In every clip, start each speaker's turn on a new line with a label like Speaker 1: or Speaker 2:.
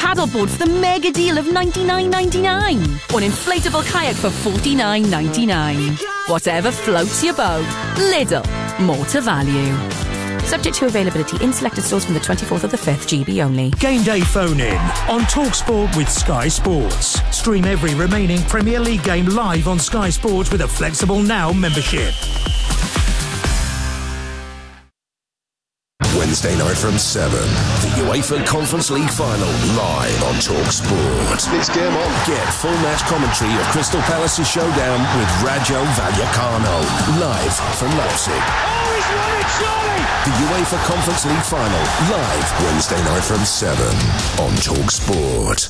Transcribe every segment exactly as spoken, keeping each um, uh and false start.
Speaker 1: paddleboard for the mega deal of ninety-nine ninety-nine. Or an inflatable kayak for forty-nine ninety-nine. Whatever floats your boat. Lidl. More to value. Subject to availability in selected stores from the twenty-fourth of the fifth, G B only.
Speaker 2: Game day phone in on TalkSport with Sky Sports. Stream every remaining Premier League game live on Sky Sports with a flexible Now membership.
Speaker 3: Wednesday night from seven, the UEFA Conference League final live on TalkSport.
Speaker 4: This game on.
Speaker 3: Get full match commentary of Crystal Palace's showdown with Rajo Vallecano live from Leipzig.
Speaker 4: Oh, he's won it, surely!
Speaker 3: The UEFA Conference League final live Wednesday night from seven on TalkSport.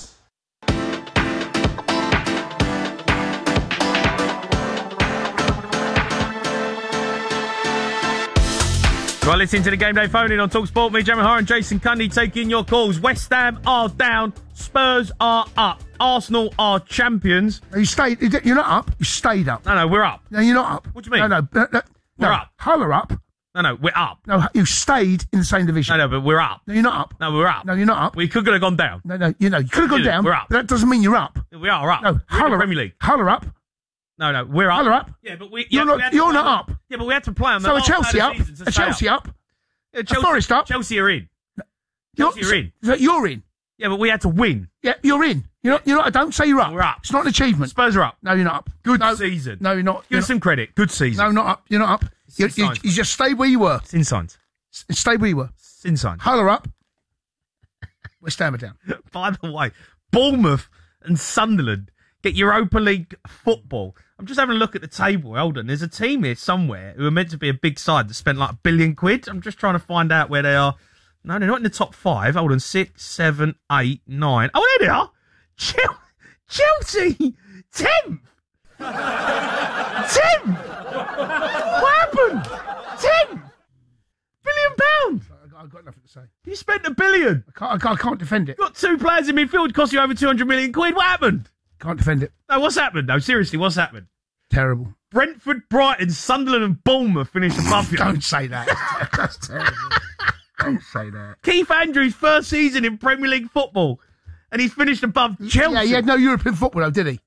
Speaker 5: Right, listening to the Game Day phone in on TalkSport. Me, Jamie Hara and Jason Cundy taking your calls. West Ham are down. Spurs are up. Arsenal are champions.
Speaker 6: You stayed. You're not up. You stayed up.
Speaker 5: No, no, we're up.
Speaker 6: No, you're not up.
Speaker 5: What do you mean?
Speaker 6: No, no. no, no
Speaker 5: we're
Speaker 6: no,
Speaker 5: up.
Speaker 6: Hull are up.
Speaker 5: No, no, we're up.
Speaker 6: No, you stayed in the same division.
Speaker 5: No, no, but we're up.
Speaker 6: No, you're not up.
Speaker 5: No, we're up.
Speaker 6: No, you're not up.
Speaker 5: We could have gone down.
Speaker 6: No, no, you know, you could have gone down.
Speaker 5: We're up.
Speaker 6: But that doesn't mean you're up.
Speaker 5: We are up.
Speaker 6: No,
Speaker 5: we're
Speaker 6: Hull
Speaker 5: in the
Speaker 6: are
Speaker 5: Premier League.
Speaker 6: Hull are up.
Speaker 5: No, no, we're up.
Speaker 6: Hull are up.
Speaker 5: Yeah, but we.
Speaker 6: You're
Speaker 5: yeah,
Speaker 6: not.
Speaker 5: we had to
Speaker 6: You're
Speaker 5: play
Speaker 6: not
Speaker 5: on
Speaker 6: up.
Speaker 5: the, Yeah, but we had to play on the
Speaker 6: So a
Speaker 5: last
Speaker 6: Chelsea
Speaker 5: day
Speaker 6: up.
Speaker 5: of the season to
Speaker 6: A
Speaker 5: stay
Speaker 6: Chelsea
Speaker 5: up.
Speaker 6: up.
Speaker 5: Yeah,
Speaker 6: A
Speaker 5: Chelsea,
Speaker 6: Forest up.
Speaker 5: Chelsea are in.
Speaker 6: You're,
Speaker 5: Chelsea are in.
Speaker 6: So you're in.
Speaker 5: Yeah, but we had to win.
Speaker 6: Yeah, you're in. You're not. You're not. Don't say you're up.
Speaker 5: We're up.
Speaker 6: It's not an achievement.
Speaker 5: Spurs are up.
Speaker 6: No, you're not up.
Speaker 5: Good
Speaker 6: no,
Speaker 5: season.
Speaker 6: No, you're not.
Speaker 5: Give
Speaker 6: you're
Speaker 5: us some credit. Good season.
Speaker 6: No, not up. You're not up. You, you, you just stay where you were.
Speaker 5: Sin signs.
Speaker 6: S- Stay where you were.
Speaker 5: Sin signs.
Speaker 6: Hull are up. West Ham are down.
Speaker 5: By the way, Bournemouth and Sunderland get Europa League football. I'm just having a look at the table. Hold on. There's a team here somewhere who are meant to be a big side that spent like a billion quid. I'm just trying to find out where they are. No, they're not in the top five. Hold on. Six, seven, eight, nine. Oh, there they are. Chel- Chelsea, tenth. tenth. What happened? tenth. Billion pounds.
Speaker 6: I've got nothing to say.
Speaker 5: You spent a billion.
Speaker 6: I can't, I can't, I can't defend it.
Speaker 5: Got two players in midfield, cost you over two hundred million quid. What happened?
Speaker 6: Can't defend it.
Speaker 5: No, what's happened? No, seriously, what's happened?
Speaker 6: Terrible.
Speaker 5: Brentford, Brighton, Sunderland and Bournemouth finished above you.
Speaker 6: Don't say that. That's terrible. Don't say that.
Speaker 5: Keith Andrews' first season in Premier League football, and he's finished above Chelsea.
Speaker 6: Yeah, he had no European football, though, did he?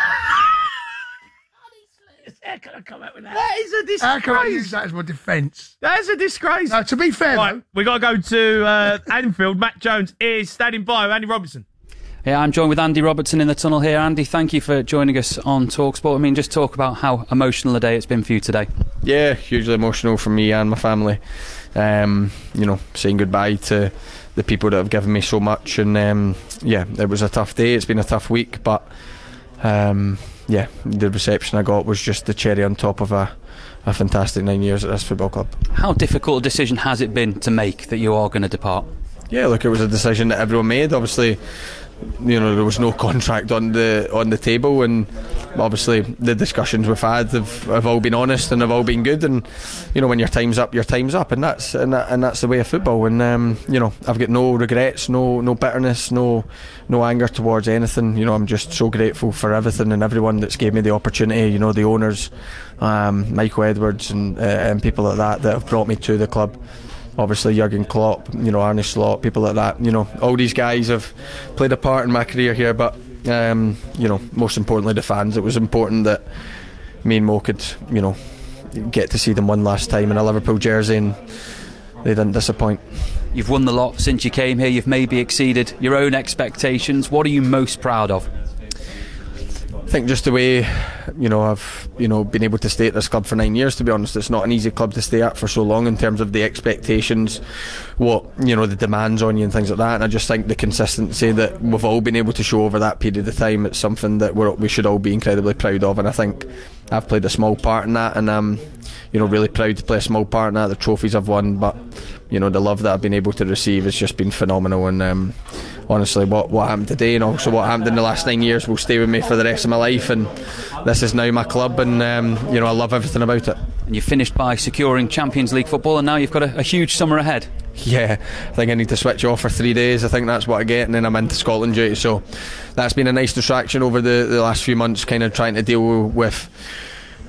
Speaker 5: How can I come out with that? That is a disgrace.
Speaker 6: How can I use that as my defence?
Speaker 5: That's a disgrace.
Speaker 6: No, to be fair,
Speaker 5: right,
Speaker 6: though.
Speaker 5: we got to go to uh, Anfield. Matt Jones is standing by with Andy Robertson.
Speaker 7: Yeah, I'm joined with Andy Robertson in the tunnel here. Andy, thank you for joining us on TalkSport. I mean, just talk about how emotional a day it's been for you today.
Speaker 8: Yeah, hugely emotional for me and my family. Um, you know, saying goodbye to the people that have given me so much, and um, yeah, it was a tough day. It's been a tough week, but um, yeah, the reception I got was just the cherry on top of a, a fantastic nine years at this football club.
Speaker 7: How difficult a decision has it been to make that you are going to depart?
Speaker 8: Yeah, look, it was a decision that everyone made. Obviously, you know, there was no contract on the on the table, and obviously the discussions we've had have, have all been honest and have all been good. And you know, when your time's up, your time's up, and that's and, that, and that's the way of football. And um, you know, I've got no regrets, no no bitterness, no no anger towards anything. You know, I'm just so grateful for everything and everyone that's gave me the opportunity. You know, the owners, um, Michael Edwards, and uh, and people like that that have brought me to the club. Obviously Jurgen Klopp, you know, Arne Slot, people like that. You know, all these guys have played a part in my career here, but um, you know, most importantly the fans. It was important that me and Mo could, you know, get to see them one last time in a Liverpool jersey, and they didn't disappoint.
Speaker 7: You've won the lot since you came here. You've maybe exceeded your own expectations. What are you most proud of?
Speaker 8: I think just the way, you know, I've you know been able to stay at this club for nine years. To be honest, it's not an easy club to stay at for so long in terms of the expectations, what you know, the demands on you and things like that. And I just think the consistency that we've all been able to show over that period of time, it's something that we're, we should all be incredibly proud of. And I think I've played a small part in that, and I'm you know really proud to play a small part in that. The trophies I've won, but you know the love that I've been able to receive has just been phenomenal. And um, honestly, what what happened today and also what happened in the last nine years will stay with me for the rest of my life. And this is now my club, and um, you know I love everything about it.
Speaker 7: And you finished by securing Champions League football, and now you've got a, a huge summer ahead.
Speaker 8: Yeah, I think I need to switch off for three days. I think that's what I get, and then I'm into Scotland duty. So that's been a nice distraction over the, the last few months, kind of trying to deal with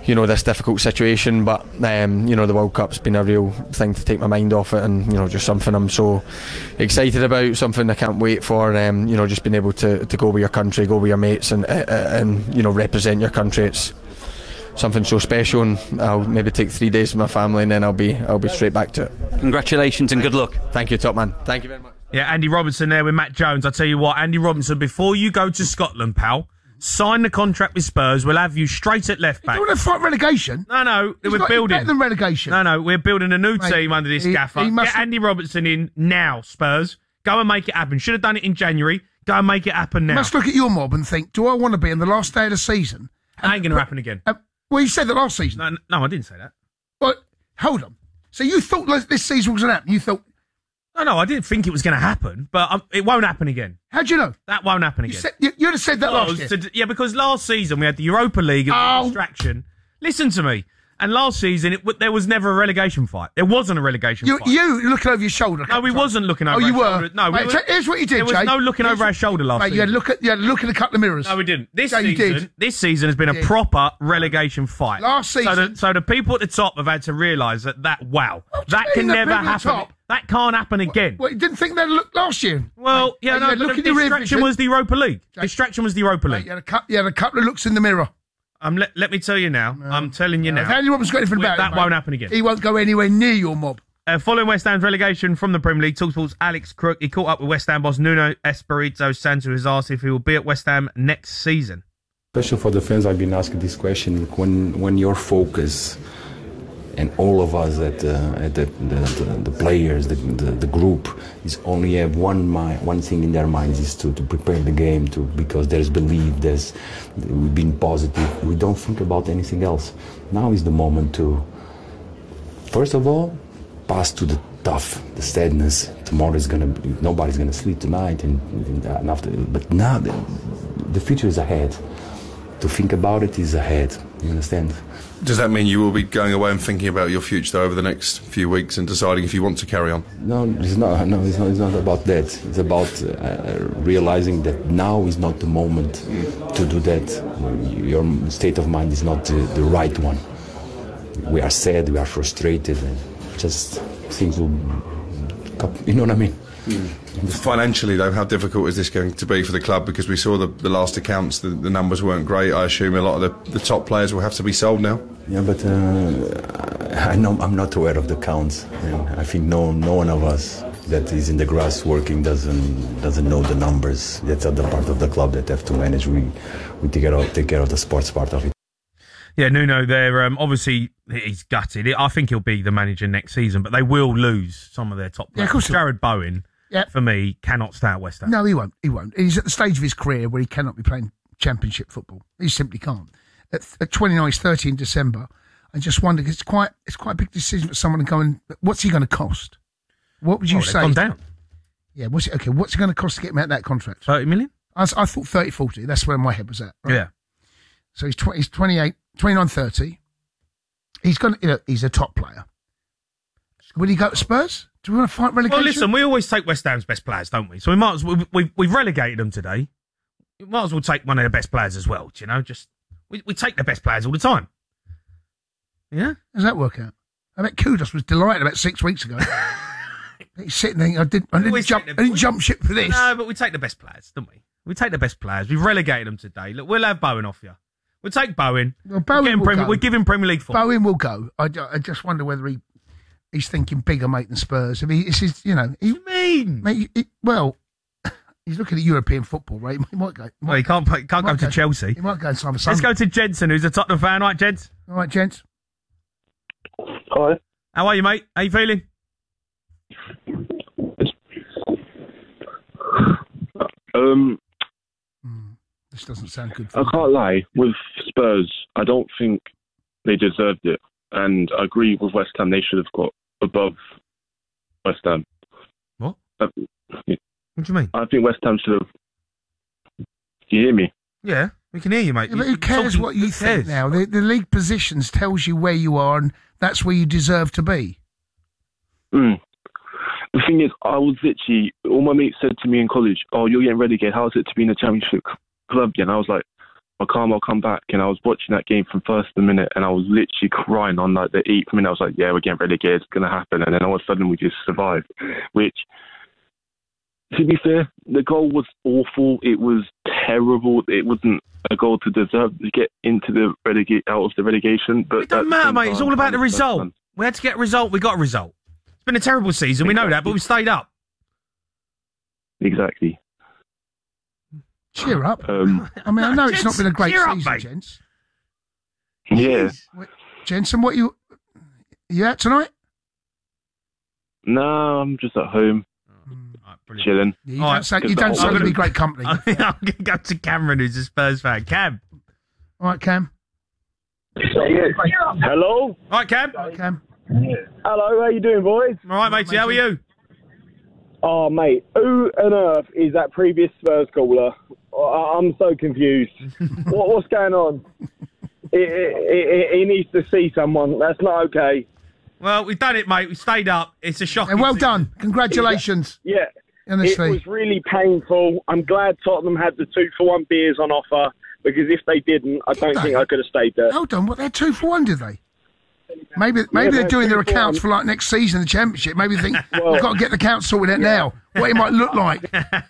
Speaker 8: you know, this difficult situation, but um, you know, the World Cup's been a real thing to take my mind off it, and you know, just something I'm so excited about, something I can't wait for. Um, you know, just being able to, to go with your country, go with your mates, and uh, and you know, represent your country. It's something so special, and I'll maybe take three days with my family, and then I'll be I'll be straight back to it.
Speaker 7: Congratulations and good luck.
Speaker 8: Thank you, top man. Thank you very much.
Speaker 5: Yeah, Andy Robinson there with Matt Jones. I tell you what, Andy Robinson, before you go to Scotland, pal, sign the contract with Spurs. We'll have you straight at left back.
Speaker 6: You don't want to fight relegation?
Speaker 5: No, no,
Speaker 6: He's
Speaker 5: we're
Speaker 6: not
Speaker 5: building.
Speaker 6: better than relegation.
Speaker 5: No, no, we're building a new
Speaker 6: Mate,
Speaker 5: team under this
Speaker 6: he-
Speaker 5: gaffer.
Speaker 6: he must-
Speaker 5: Get Andy Robertson in now, Spurs. Go and make it happen. Should have done it in January. Go and make it happen now.
Speaker 6: You must look at your mob and think, do I want to be on the last day of the season?
Speaker 5: It ain't going to happen again.
Speaker 6: Uh, well, you said that last season.
Speaker 5: No, no, I didn't say that.
Speaker 6: Well, hold on. So you thought like, this season was going to happen? You thought,
Speaker 5: No, no, I didn't think it was going to happen, but um, it won't happen again.
Speaker 6: how'd you know?
Speaker 5: That won't happen
Speaker 6: You
Speaker 5: again.
Speaker 6: said, you, you'd have said that
Speaker 5: Oh,
Speaker 6: last year.
Speaker 5: to- yeah, because last season we had the Europa League and
Speaker 6: Oh.
Speaker 5: the distraction. Listen to me. And last season, it, w- there was never a relegation fight. There wasn't a relegation
Speaker 6: You,
Speaker 5: fight.
Speaker 6: you looking over your shoulder.
Speaker 5: No, we wasn't looking over
Speaker 6: Oh, you
Speaker 5: our
Speaker 6: were.
Speaker 5: shoulder. No, we
Speaker 6: Mate,
Speaker 5: were-
Speaker 6: so here's what you did,
Speaker 5: There was
Speaker 6: Jay.
Speaker 5: no looking
Speaker 6: Here's
Speaker 5: over our
Speaker 6: what-
Speaker 5: shoulder last
Speaker 6: Mate, you had
Speaker 5: season.
Speaker 6: look at, you had a look in a couple of mirrors.
Speaker 5: No, we didn't. This
Speaker 6: Yeah, you
Speaker 5: season,
Speaker 6: did.
Speaker 5: this season has been a
Speaker 6: did.
Speaker 5: proper relegation fight.
Speaker 6: Last
Speaker 5: so
Speaker 6: season-
Speaker 5: the, so the people at the top have had to realise that that wow,
Speaker 6: What do you
Speaker 5: that
Speaker 6: mean
Speaker 5: can
Speaker 6: the
Speaker 5: never
Speaker 6: people at the
Speaker 5: happen.
Speaker 6: top?
Speaker 5: That can't happen again.
Speaker 6: Well, you didn't think they'd look last year.
Speaker 5: Well, yeah,
Speaker 6: Mate,
Speaker 5: no,
Speaker 6: you had
Speaker 5: but
Speaker 6: look
Speaker 5: the
Speaker 6: in your rear
Speaker 5: distraction
Speaker 6: vision.
Speaker 5: was the Europa League.
Speaker 6: Jay-
Speaker 5: Distraction was the Europa
Speaker 6: Mate,
Speaker 5: League.
Speaker 6: you, had a cou- you had a couple of looks in the mirror.
Speaker 5: Um, let, let me tell you now. I'm telling you
Speaker 6: If
Speaker 5: now.
Speaker 6: Andy Robinson's got anything
Speaker 5: we-
Speaker 6: about it,
Speaker 5: that
Speaker 6: mate,
Speaker 5: won't happen again.
Speaker 6: He won't go anywhere near your mob.
Speaker 5: Uh, following West Ham's relegation from the Premier League, TalkSport's Alex Crook, he caught up with West Ham boss Nuno Espirito Santo, who's asked if he will be at West Ham next season.
Speaker 9: Especially for the fans, I've been asking this question. When when your focus and all of us at, uh, at the, the, the, the players, the, the, the group, is only have one mind, one thing in their minds is to, to prepare the game, to because there's belief, there's we've been positive. We don't think about anything else. Now is the moment to, first of all, pass to the tough, the sadness. Tomorrow is gonna be, nobody's gonna sleep tonight, and, and after. But now the, the future is ahead. To think about it is ahead. You understand?
Speaker 10: Does that mean you will be going away and thinking about your future though, over the next few weeks and deciding if you want to carry on?
Speaker 9: No, it's not. No, it's not. It's not about that. It's about uh, realizing that now is not the moment to do that. Your state of mind is not the, the right one. We are sad. We are frustrated, and just things will. You know what I mean?
Speaker 10: Mm. Financially, though, how difficult is this going to be for the club? Because we saw the, the last accounts, the, the numbers weren't great. I assume a lot of the, the top players will have to be sold now.
Speaker 9: Yeah, but uh, I know I'm not aware of the counts. And I think no, no one of us that is in the grass working doesn't doesn't know the numbers. That's other part of the club that have to manage. We we take care of take care of the sports part of it.
Speaker 5: Yeah, Nuno, they're um, obviously he's gutted. I think he'll be the manager next season, but they will lose some of their top players.
Speaker 6: Yeah, of course.
Speaker 5: Jared Bowen,
Speaker 6: Yeah.
Speaker 5: for me, cannot stay at West Ham.
Speaker 6: No, he won't. He won't. He's at the stage of his career where he cannot be playing championship football. He simply can't. At, at twenty-nine, he's thirty in December. I just wonder, 'cause it's quite it's quite a big decision for someone to go and, what's he going to cost? What would you
Speaker 5: Oh, they've
Speaker 6: say?
Speaker 5: gone down.
Speaker 6: Yeah, what's it, okay, what's it going to cost to get him out of that contract?
Speaker 5: thirty million?
Speaker 6: I, was- I thought thirty, forty. That's where my head was at. Right?
Speaker 5: Yeah.
Speaker 6: So he's, tw- he's twenty-eight, twenty-nine, thirty. He's going. You know, he's a top player. Will he go to Spurs? Do we want to fight relegation?
Speaker 5: Well, listen, we always take West Ham's best players, don't we? So we might as well, we, we've relegated them today. We might as well take one of their best players as well, do you know? Just we, we take the best players all the time. Yeah?
Speaker 6: How does that work out? I bet Kudos was delighted about six weeks ago. He's sitting there. I didn't. I didn't
Speaker 5: Always
Speaker 6: jump.
Speaker 5: take
Speaker 6: I
Speaker 5: the-
Speaker 6: didn't jump ship for this.
Speaker 5: No, but we take the best players, don't we? We take the best players. We've relegated them today. Look, we'll have Bowen off you. We'll take Bowen.
Speaker 6: Well, Bowen
Speaker 5: we're, getting
Speaker 6: will
Speaker 5: Premier,
Speaker 6: go.
Speaker 5: we're giving Premier League football.
Speaker 6: Bowen will go. I, ju- I just wonder whether he he's thinking bigger, mate, than Spurs. I mean, this is you know. He,
Speaker 5: What do you mean?
Speaker 6: mate, he, well, he's looking at European football, right? He might go. He might,
Speaker 5: Well, he can't, he can't go
Speaker 6: might
Speaker 5: to Chelsea.
Speaker 6: He might go and sign for
Speaker 5: Let's
Speaker 6: Sunderland.
Speaker 5: go to Jensen, who's a Tottenham fan. All right, Jens?
Speaker 6: All right, gents.
Speaker 11: Hi.
Speaker 5: How are you, mate? How you feeling?
Speaker 11: Um,
Speaker 6: Mm, this doesn't sound good.
Speaker 11: I can't lie. With Spurs, I don't think they deserved it, and I agree with West Ham. They should have got above West Ham.
Speaker 5: What?
Speaker 11: Uh, yeah.
Speaker 5: What do you mean?
Speaker 11: I think West Ham should have. Do you hear me?
Speaker 5: Yeah, we can hear you, mate.
Speaker 6: Yeah, but who cares
Speaker 5: Talking-
Speaker 6: what you
Speaker 5: who
Speaker 6: think
Speaker 5: cares?
Speaker 6: now? The, the league positions tells you where you are, and that's where you deserve to be.
Speaker 11: Mm. The thing is, I was literally, all my mates said to me in college, oh, you're getting relegated. How is it to be in a championship club? And I was like, Carmel come back, and I was watching that game from first to the minute, and I was literally crying on like the eighth minute. I was like, yeah, we're getting relegated, it's going to happen. And then all of a sudden we just survived, which, to be fair, the goal was awful. It was terrible. It wasn't a goal to deserve to get into the relegate out of the relegation. But
Speaker 5: it doesn't matter, mate. It's all about the result. We had to get a result. We got a result. It's been a terrible season. We know that, but we stayed up.
Speaker 11: Exactly.
Speaker 6: Cheer up.
Speaker 11: Um,
Speaker 6: I mean, I know
Speaker 5: gents,
Speaker 6: it's not been a great
Speaker 5: cheer up,
Speaker 6: season,
Speaker 5: mate.
Speaker 6: gents.
Speaker 11: Yeah.
Speaker 6: Wait, Jensen, what you you out tonight?
Speaker 11: No, I'm just at home,
Speaker 5: Right,
Speaker 11: chilling.
Speaker 6: Yeah, you
Speaker 5: All
Speaker 6: don't,
Speaker 5: right,
Speaker 6: say, you
Speaker 11: good
Speaker 6: don't
Speaker 11: the
Speaker 6: sound
Speaker 11: whole-
Speaker 6: to be great company.
Speaker 5: I'm going to go to Cameron, who's a Spurs fan. Cam.
Speaker 6: All right, Cam.
Speaker 11: Hello?
Speaker 5: All right, Cam.
Speaker 6: All right, Cam.
Speaker 12: Hello, how you doing, boys?
Speaker 5: All right, matey. How are you?
Speaker 12: Oh, mate, who on earth is that previous Spurs caller? I- I'm so confused. what, what's going on? He, he, he needs to see someone. That's not okay.
Speaker 5: Well, we've done it, mate. We stayed up. It's a shocking.
Speaker 6: And well
Speaker 5: season.
Speaker 6: done. Congratulations.
Speaker 12: Yeah,
Speaker 6: Honestly.
Speaker 12: it was really painful. I'm glad Tottenham had the two for one beers on offer, because if they didn't, I don't
Speaker 6: they?
Speaker 12: think I could have stayed there.
Speaker 6: Hold on, what, they're two for one, did they? Maybe maybe
Speaker 12: Yeah,
Speaker 6: they're
Speaker 12: they're
Speaker 6: doing their
Speaker 12: two for
Speaker 6: accounts
Speaker 12: one.
Speaker 6: for like next season, the championship. Maybe they think,
Speaker 12: Well,
Speaker 6: we've got to get the accounts sorted out now. What it might look like.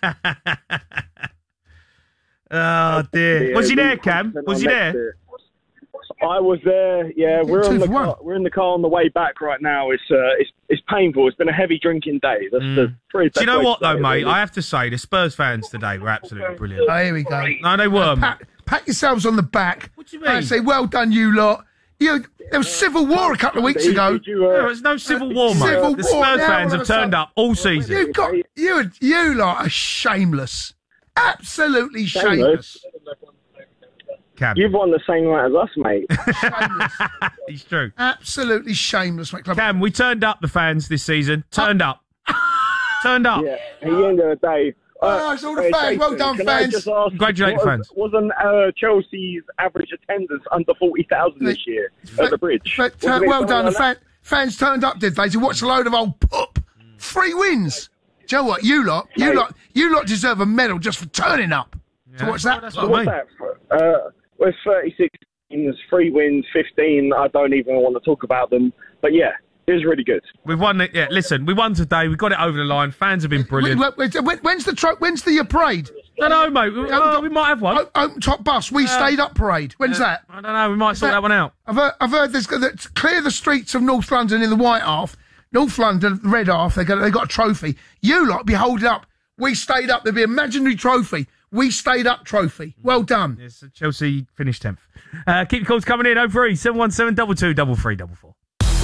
Speaker 5: Oh, dear.
Speaker 12: Yeah,
Speaker 5: Was he there,
Speaker 12: we-
Speaker 5: Cam? Was he
Speaker 12: next
Speaker 5: there?
Speaker 12: year. I was there. Yeah, we're
Speaker 6: Two
Speaker 12: on the
Speaker 6: for one.
Speaker 12: car, we're in the car on the way back right now. It's uh, it's it's painful. It's been a heavy drinking day. That's the pretty
Speaker 5: Do you know
Speaker 12: best way
Speaker 5: what,
Speaker 12: to say
Speaker 5: though,
Speaker 12: it,
Speaker 5: mate?
Speaker 12: really.
Speaker 5: I have to say, the Spurs fans today were absolutely brilliant.
Speaker 6: Oh, here we go.
Speaker 5: No, they were, mate.
Speaker 6: Pat, pat yourselves on the back.
Speaker 5: What do you mean?
Speaker 6: I say, well done, you lot. You, there was civil war a couple of weeks
Speaker 12: Did-
Speaker 6: ago.
Speaker 12: did you, uh,
Speaker 5: There was no civil war, mate.
Speaker 6: Civil
Speaker 5: the
Speaker 6: war,
Speaker 5: Spurs
Speaker 6: now
Speaker 5: fans
Speaker 6: all
Speaker 5: have
Speaker 6: of a
Speaker 5: turned
Speaker 6: sudden-
Speaker 5: up all season.
Speaker 6: You've got you. You lot are shameless. Absolutely shameless.
Speaker 12: Shameless?
Speaker 5: Cam.
Speaker 12: You've won the same night as us, mate.
Speaker 6: Shameless.
Speaker 5: It's true.
Speaker 6: Absolutely shameless, mate. Club.
Speaker 5: Cam, we turned up the fans this season. Turned up. Turned up.
Speaker 12: Yeah. At the end of the day.
Speaker 6: Oh, it's all the fans. Well done,
Speaker 12: can I
Speaker 6: fans.
Speaker 12: just ask,
Speaker 5: Congratulate
Speaker 12: what-
Speaker 5: fans.
Speaker 12: Wasn't uh, Chelsea's average attendance under forty thousand this year at the bridge?
Speaker 6: But, uh,
Speaker 12: Wasn't it
Speaker 6: well
Speaker 12: something
Speaker 6: done. The
Speaker 12: like that?
Speaker 6: fan, fans turned up, did they? To watch a load of old poop. Three wins. Do you know what? You lot, you
Speaker 12: Mate.
Speaker 6: lot, you lot deserve a medal just for turning up. To
Speaker 5: Yeah.
Speaker 6: watch that.
Speaker 5: That's
Speaker 12: So
Speaker 5: what I
Speaker 12: what's
Speaker 5: mean.
Speaker 12: that for? Uh, well, it's thirty-six teams, three wins, fifteen. I don't even want to talk about them. But yeah, it was really good.
Speaker 5: We've won it. Yeah, listen, we won today. We got it over the line. Fans have been brilliant.
Speaker 6: When- when- when- When's the tro- when's the uh, parade?
Speaker 5: I don't know, mate. We, uh, we might have one.
Speaker 6: O- Open top bus. We stayed up parade. When's that?
Speaker 5: I don't know. We might sort
Speaker 6: that-
Speaker 5: that one out.
Speaker 6: I've heard, I've heard there's gonna clear the streets of North London in the white half. North London, the red half. They got they got a trophy. You lot be holding up. We stayed up. There'll be an imaginary trophy. We stayed up trophy. Well done.
Speaker 5: Yes, Chelsea finished tenth. Uh, keep your calls coming in. oh three seven one seven two two double three double four.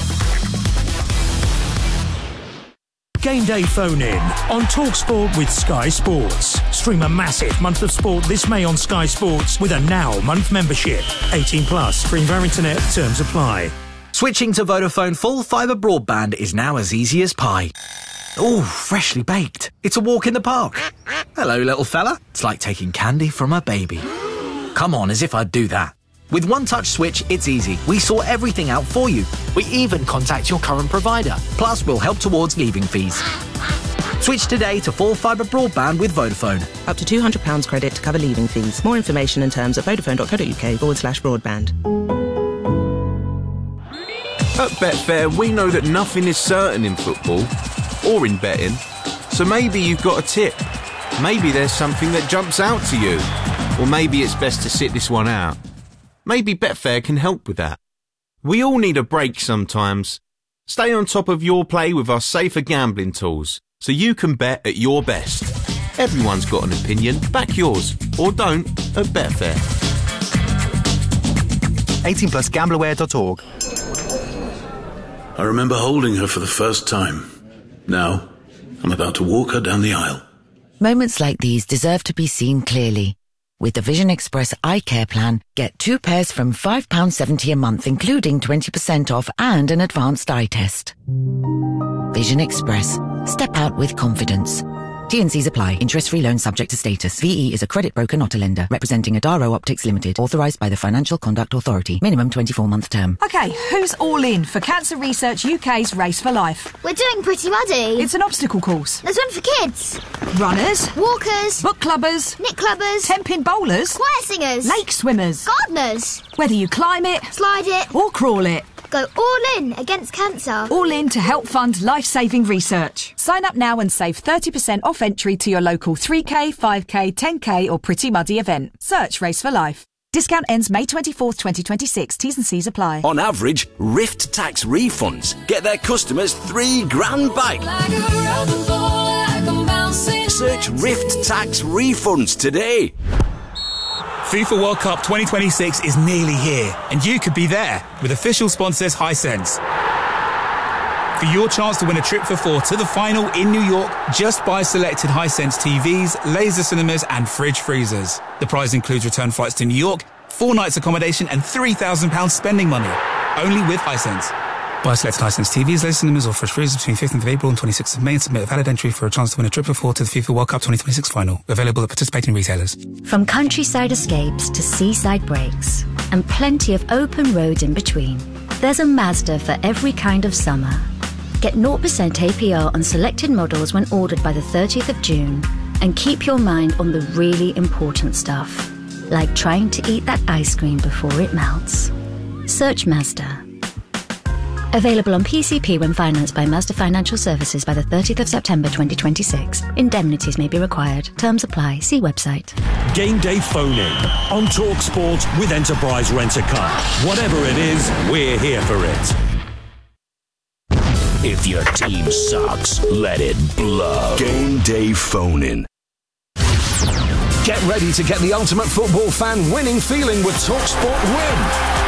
Speaker 2: Game day phone in on TalkSport with Sky Sports. Stream a massive month of sport this May on Sky Sports with a Now month membership. eighteen plus. Stream via internet. Terms apply.
Speaker 13: Switching to Vodafone full fibre broadband is now as easy as pie. Ooh, freshly baked. It's a walk in the park. Hello, little fella. It's like taking candy from a baby. Come on, as if I'd do that. With One Touch Switch, it's easy. We sort everything out for you. We even contact your current provider. Plus, we'll help towards leaving fees. Switch today to full fibre broadband with Vodafone.
Speaker 14: Up to two hundred pounds credit to cover leaving fees. More information and terms at vodafone.co.uk forward slash broadband.
Speaker 15: At Betfair, we know that nothing is certain in football or in betting. So maybe you've got a tip. Maybe there's something that jumps out to you. Or maybe it's best to sit this one out. Maybe Betfair can help with that. We all need a break sometimes. Stay on top of your play with our safer gambling tools, so you can bet at your best. Everyone's got an opinion. Back yours. Or don't at Betfair.
Speaker 16: eighteen plus gambler aware dot org.
Speaker 17: I remember holding her for the first time. Now, I'm about to walk her down the aisle.
Speaker 18: Moments like these deserve to be seen clearly. With the Vision Express Eye Care Plan, get two pairs from five pounds seventy a month, including twenty percent off and an advanced eye test. Vision Express. Step out with confidence. T and C's apply. Interest-free loan subject to status. V E is a credit broker, not a lender. Representing Adaro Optics Limited. Authorised by the Financial Conduct Authority. Minimum twenty-four month term.
Speaker 19: OK, who's all in for Cancer Research U K's Race for Life?
Speaker 20: We're doing Pretty Muddy.
Speaker 19: It's an obstacle course.
Speaker 20: There's one for kids.
Speaker 19: Runners.
Speaker 20: Walkers.
Speaker 19: Book clubbers.
Speaker 20: Nick clubbers.
Speaker 19: ten-pin bowlers.
Speaker 20: Choir singers.
Speaker 19: Lake swimmers.
Speaker 20: Gardeners.
Speaker 19: Whether you climb it,
Speaker 20: slide it,
Speaker 19: or crawl it.
Speaker 20: Go all in against cancer.
Speaker 19: All in to help fund life-saving research. Sign up now and save thirty percent off entry to your local three K, five K, ten K or Pretty Muddy event. Search Race for Life. Discount ends May twenty-fourth, twenty twenty-six. T's and C's apply.
Speaker 3: On average, Rift Tax refunds get their customers three grand back. Like Search Rift Tax refunds today.
Speaker 21: FIFA World Cup twenty twenty-six is nearly here, and you could be there with official sponsors Hisense. For your chance to win a trip for four to the final in New York, just buy selected Hisense T Vs, laser cinemas and fridge freezers. The prize includes return flights to New York, four nights accommodation and three thousand pounds spending money. Only with Hisense. Buy selected Hisense T Vs, laser cinemas or fridge freezers between fifteenth of April and twenty-sixth of May and submit a valid entry for a chance to win a trip for four to the FIFA World Cup twenty twenty-six final. Available at participating retailers.
Speaker 22: From countryside escapes to seaside breaks and plenty of open roads in between, there's a Mazda for every kind of summer. Get zero percent A P R on selected models when ordered by the thirtieth of June and keep your mind on the really important stuff, like trying to eat that ice cream before it melts. Search Mazda. Available on P C P when financed by Mazda Financial Services by the thirtieth of September twenty twenty-six. Indemnities may be required. Terms apply. See website.
Speaker 2: Game day phone in on Talk Sport with Enterprise Rent-A-Car. Whatever it is, we're here for it.
Speaker 3: If your team sucks, let it blow. Game day phone in. Get ready to get the ultimate football fan winning feeling with TalkSport Win.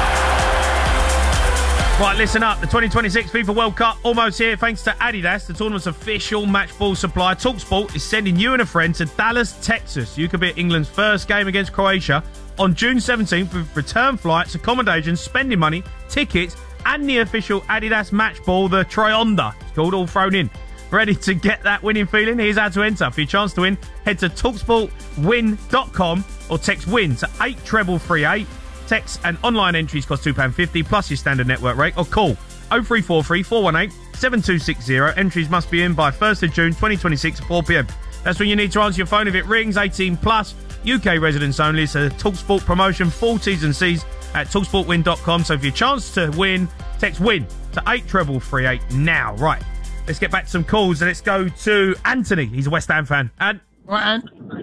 Speaker 5: Right, listen up. The twenty twenty-six FIFA World Cup almost here thanks to Adidas, the tournament's official match ball supplier. TalkSport is sending you and a friend to Dallas, Texas. You could be at England's first game against Croatia on June seventeenth with return flights, accommodation, spending money, tickets, and the official Adidas match ball, the Trionda. It's called, all thrown in. Ready to get that winning feeling? Here's how to enter. For your chance to win, head to talk sport win dot com or text WIN to eight three three eight. Text and online entries cost two pounds fifty plus your standard network rate, or call oh three four three, four one eight, seven two six zero. Entries must be in by first of June twenty twenty-six at four p m. That's when you need to answer your phone if it rings. eighteen plus, U K residents only. It's a TalkSport promotion, full T's and C's at talk sport win dot com. So for your chance to win, text WIN to eight three three eight now. Right, let's get back to some calls and let's go to Anthony. He's a West Ham fan. And
Speaker 6: right, Ant.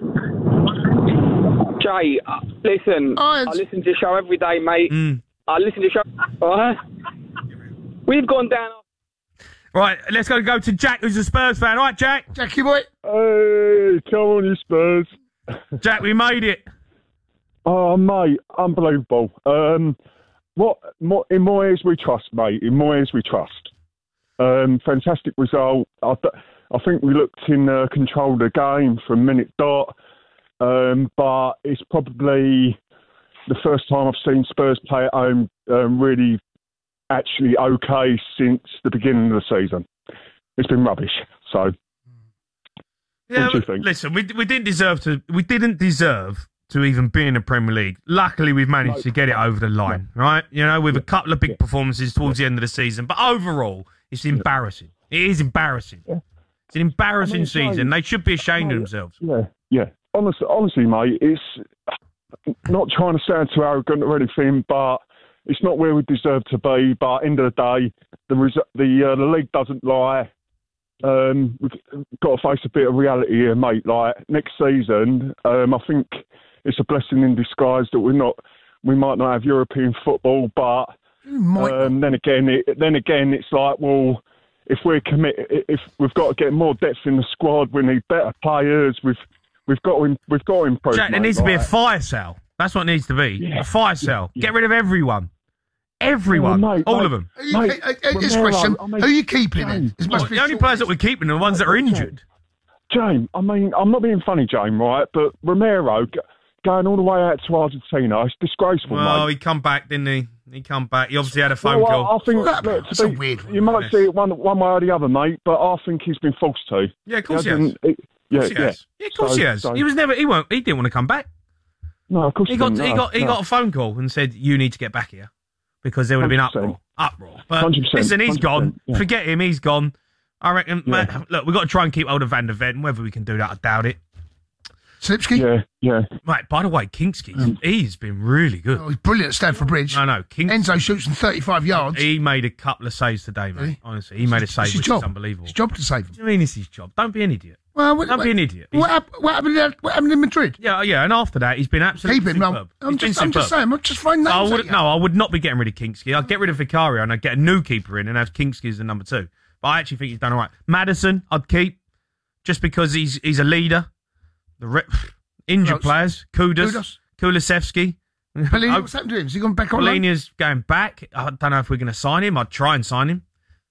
Speaker 23: Jay, uh, listen,
Speaker 6: oh,
Speaker 23: I listen to the show every day, mate.
Speaker 5: Mm.
Speaker 23: I listen to the show. Uh, we've gone down.
Speaker 5: Right, let's go go to Jack, who's a Spurs fan. All right, Jack.
Speaker 6: Jackie boy.
Speaker 24: Hey, come on, you Spurs.
Speaker 5: Jack, we made it.
Speaker 24: Oh, mate, unbelievable. Um, what in Moyes we trust, mate. In Moyes we trust. Um, fantastic result. I, th- I think we looked in uh, control of the game from minute dot. Um, but it's probably the first time I've seen Spurs play at home um, really actually okay since the beginning of the season. It's been rubbish. So,
Speaker 5: yeah,
Speaker 24: what do you think?
Speaker 5: Listen, we we didn't deserve to. We didn't deserve to even be in the Premier League. Luckily, we've managed no. to get it over the line, no. right? You know, with yeah. a couple of big yeah. performances towards the end of the season. But overall, it's embarrassing. Yeah. It is embarrassing. Yeah. It's an embarrassing I mean, season. They should be ashamed of themselves.
Speaker 24: Yeah, yeah. Honestly, honestly, mate, it's not trying to sound too arrogant or anything, but it's not where we deserve to be. But end of the day, the res- the, uh, the league doesn't lie. Um, we've got to face a bit of reality here, mate. Like next season, um, I think it's a blessing in disguise that we're not, we might not have European football, but um, then again, it, then again, it's like, well, if we're committed, if we've got to get more depth in the squad, we need better players. We've We've got to, we've got to improve.
Speaker 5: Jack, there
Speaker 24: mate,
Speaker 5: needs to be a
Speaker 24: right?
Speaker 5: fire sale. That's what it needs to be.
Speaker 24: Yeah.
Speaker 5: A fire sale.
Speaker 24: Yeah.
Speaker 5: Get rid of everyone. Everyone.
Speaker 24: Oh, mate,
Speaker 5: All
Speaker 24: mate,
Speaker 5: of them.
Speaker 6: You, mate, uh, uh, this question, I mean, who are you keeping then?
Speaker 5: Well, the only players that we're keeping are the ones that are injured.
Speaker 24: James, I mean, I'm not being funny, James, right? But Romero g- going all the way out to Argentina, it's disgraceful,
Speaker 5: well,
Speaker 24: mate.
Speaker 5: he come back, didn't he? He come back. He obviously had a phone
Speaker 24: well,
Speaker 5: call.
Speaker 24: I, I think
Speaker 6: That-
Speaker 24: look,
Speaker 6: that's
Speaker 24: to
Speaker 6: a
Speaker 24: be-
Speaker 6: weird one.
Speaker 24: You might see it one one way or the other, mate, but I think he's been forced to.
Speaker 5: Yeah, of course he,
Speaker 24: He
Speaker 5: has.
Speaker 24: hasn't- it- yeah,
Speaker 5: of course he
Speaker 24: yeah.
Speaker 5: has. Yeah, of course
Speaker 24: So-
Speaker 5: he has.
Speaker 24: so-
Speaker 5: He was never. He won't. He didn't want to come back.
Speaker 24: No, of course
Speaker 5: He got.
Speaker 24: didn't,
Speaker 5: He
Speaker 24: no,
Speaker 5: got. He
Speaker 24: no.
Speaker 5: got a phone call and said, "You need to get back here," because there would have been
Speaker 24: one hundred
Speaker 5: uproar.
Speaker 24: percent.
Speaker 5: Uproar. But
Speaker 24: one hundred percent,
Speaker 5: listen, he's
Speaker 24: one hundred
Speaker 5: gone.
Speaker 24: percent, yeah.
Speaker 5: Forget him. He's gone. I reckon.
Speaker 24: Yeah.
Speaker 5: Man, look, we've got to try and keep hold of Van der Ven. Whether we can do that, I doubt it.
Speaker 6: Slipsky?
Speaker 24: Yeah, yeah.
Speaker 5: Right. By the way, Kingsky, he's been really good.
Speaker 6: Oh, he's brilliant at Stamford Bridge.
Speaker 5: I know. King-
Speaker 6: Enzo shoots from thirty-five yards.
Speaker 5: He made a couple of saves today, mate.
Speaker 6: Really?
Speaker 5: Honestly, he made a save,
Speaker 6: It's his
Speaker 5: which
Speaker 6: job.
Speaker 5: is unbelievable.
Speaker 6: It's his job to save him.
Speaker 5: What do you mean it's his job? Don't be an idiot.
Speaker 6: Well, what,
Speaker 5: Don't
Speaker 6: what,
Speaker 5: be an idiot.
Speaker 6: What, hap- what, happened in, what happened in Madrid?
Speaker 5: Yeah, yeah, and after that, he's been absolutely
Speaker 6: Keep him. No,
Speaker 5: superb.
Speaker 6: I'm,
Speaker 5: He's been
Speaker 6: just, I'm just
Speaker 5: superb.
Speaker 6: saying. I'm just throwing names
Speaker 5: I
Speaker 6: at
Speaker 5: would,
Speaker 6: you.
Speaker 5: no, I would not be getting rid of Kingsky. I'd get rid of Vicario and I'd get a new keeper in and have Kingsky as the number two. But I actually think he's done all right. Madison, I'd keep, just because he's he's a leader. The re- injured
Speaker 6: else?
Speaker 5: players, Kudos,
Speaker 6: Kudos.
Speaker 5: Kulusevski.
Speaker 6: Pellegrini, what's happened to him? Has he gone back on loan?
Speaker 5: Polinia's going back. I don't know if we're going to sign him. I'd try and sign him.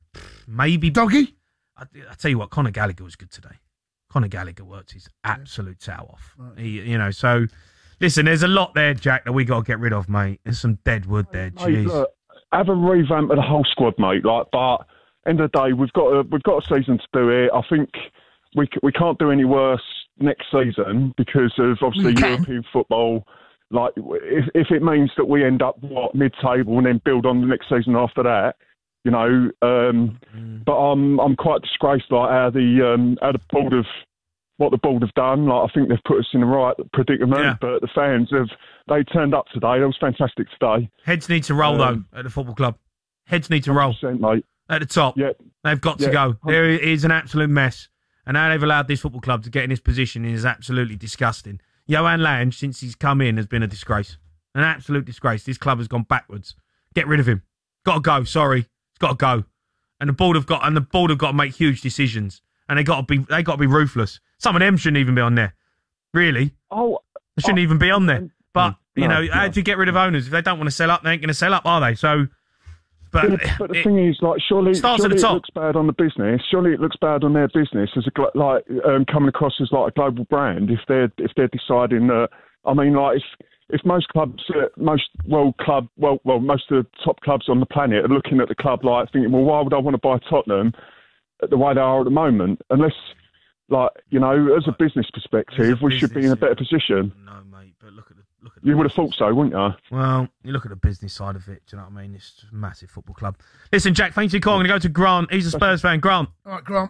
Speaker 5: Maybe.
Speaker 6: Doggy?
Speaker 5: I, I tell you what, Conor Gallagher was good today. Conor Gallagher worked his absolute tail off.
Speaker 6: Right.
Speaker 5: He, you know, so listen, there's a lot there, Jack, that we got to get rid of, mate. There's some dead wood there.
Speaker 24: Mate,
Speaker 5: Jeez.
Speaker 24: look, have a revamp of the whole squad, mate. Like, but end of the day, we've got a, we've got a season to do it. I think we c- we can't do any worse next season because of obviously
Speaker 6: We can.
Speaker 24: European football. Like, if if it means that we end up what mid-table and then build on the next season after that, you know. Um,
Speaker 5: Mm.
Speaker 24: But I'm I'm quite disgraced, like how the um, how the board have what the board have done. Like, I think they've put us in the right predicament.
Speaker 5: Yeah.
Speaker 24: But the fans have they turned up today. It was fantastic today.
Speaker 5: Heads need to roll,
Speaker 24: Um,
Speaker 5: though, at the football club. Heads need to roll.
Speaker 24: one hundred percent, mate.
Speaker 5: At the top.
Speaker 24: Yeah.
Speaker 5: They've got to
Speaker 24: Yeah.
Speaker 5: go. There is an absolute mess. And how they've allowed this football club to get in this position is absolutely disgusting. Johan Lange, since he's come in, has been a disgrace. An absolute disgrace. This club has gone backwards. Get rid of him. Got to go. Sorry. It's got to go. And the board have got and the board have got to make huge decisions. And they got to be they got to be ruthless. Some of them shouldn't even be on there. Really.
Speaker 24: Oh,
Speaker 5: They shouldn't
Speaker 24: oh,
Speaker 5: even be on there. But, you
Speaker 24: no,
Speaker 5: know, how
Speaker 24: no.
Speaker 5: do you get rid of owners? If they don't want to sell up, they ain't going to sell up, are they? So, but,
Speaker 24: But, but the
Speaker 5: it
Speaker 24: thing is, like, surely,
Speaker 5: starts
Speaker 24: surely
Speaker 5: at the
Speaker 24: it
Speaker 5: top.
Speaker 24: looks bad on the business. Surely it looks bad on their business as a glo- like um, coming across as like a global brand. If they're if they're deciding that, I mean, like if if most clubs, uh, most world club, well, well, most of the top clubs on the planet are looking at the club like thinking, well, why would I want to buy Tottenham the way they are at the moment? Unless, like, you know, as a business perspective, we should be in a better position.
Speaker 5: No, mate, but look at the look at
Speaker 24: You would have thought so, wouldn't you?
Speaker 5: Well, you look at the business side of it, do you know what I mean? It's just a massive football club. Listen, Jack, thanks for your call. I'm going to go to Grant. He's a Spurs fan. Grant.
Speaker 6: All right, Grant.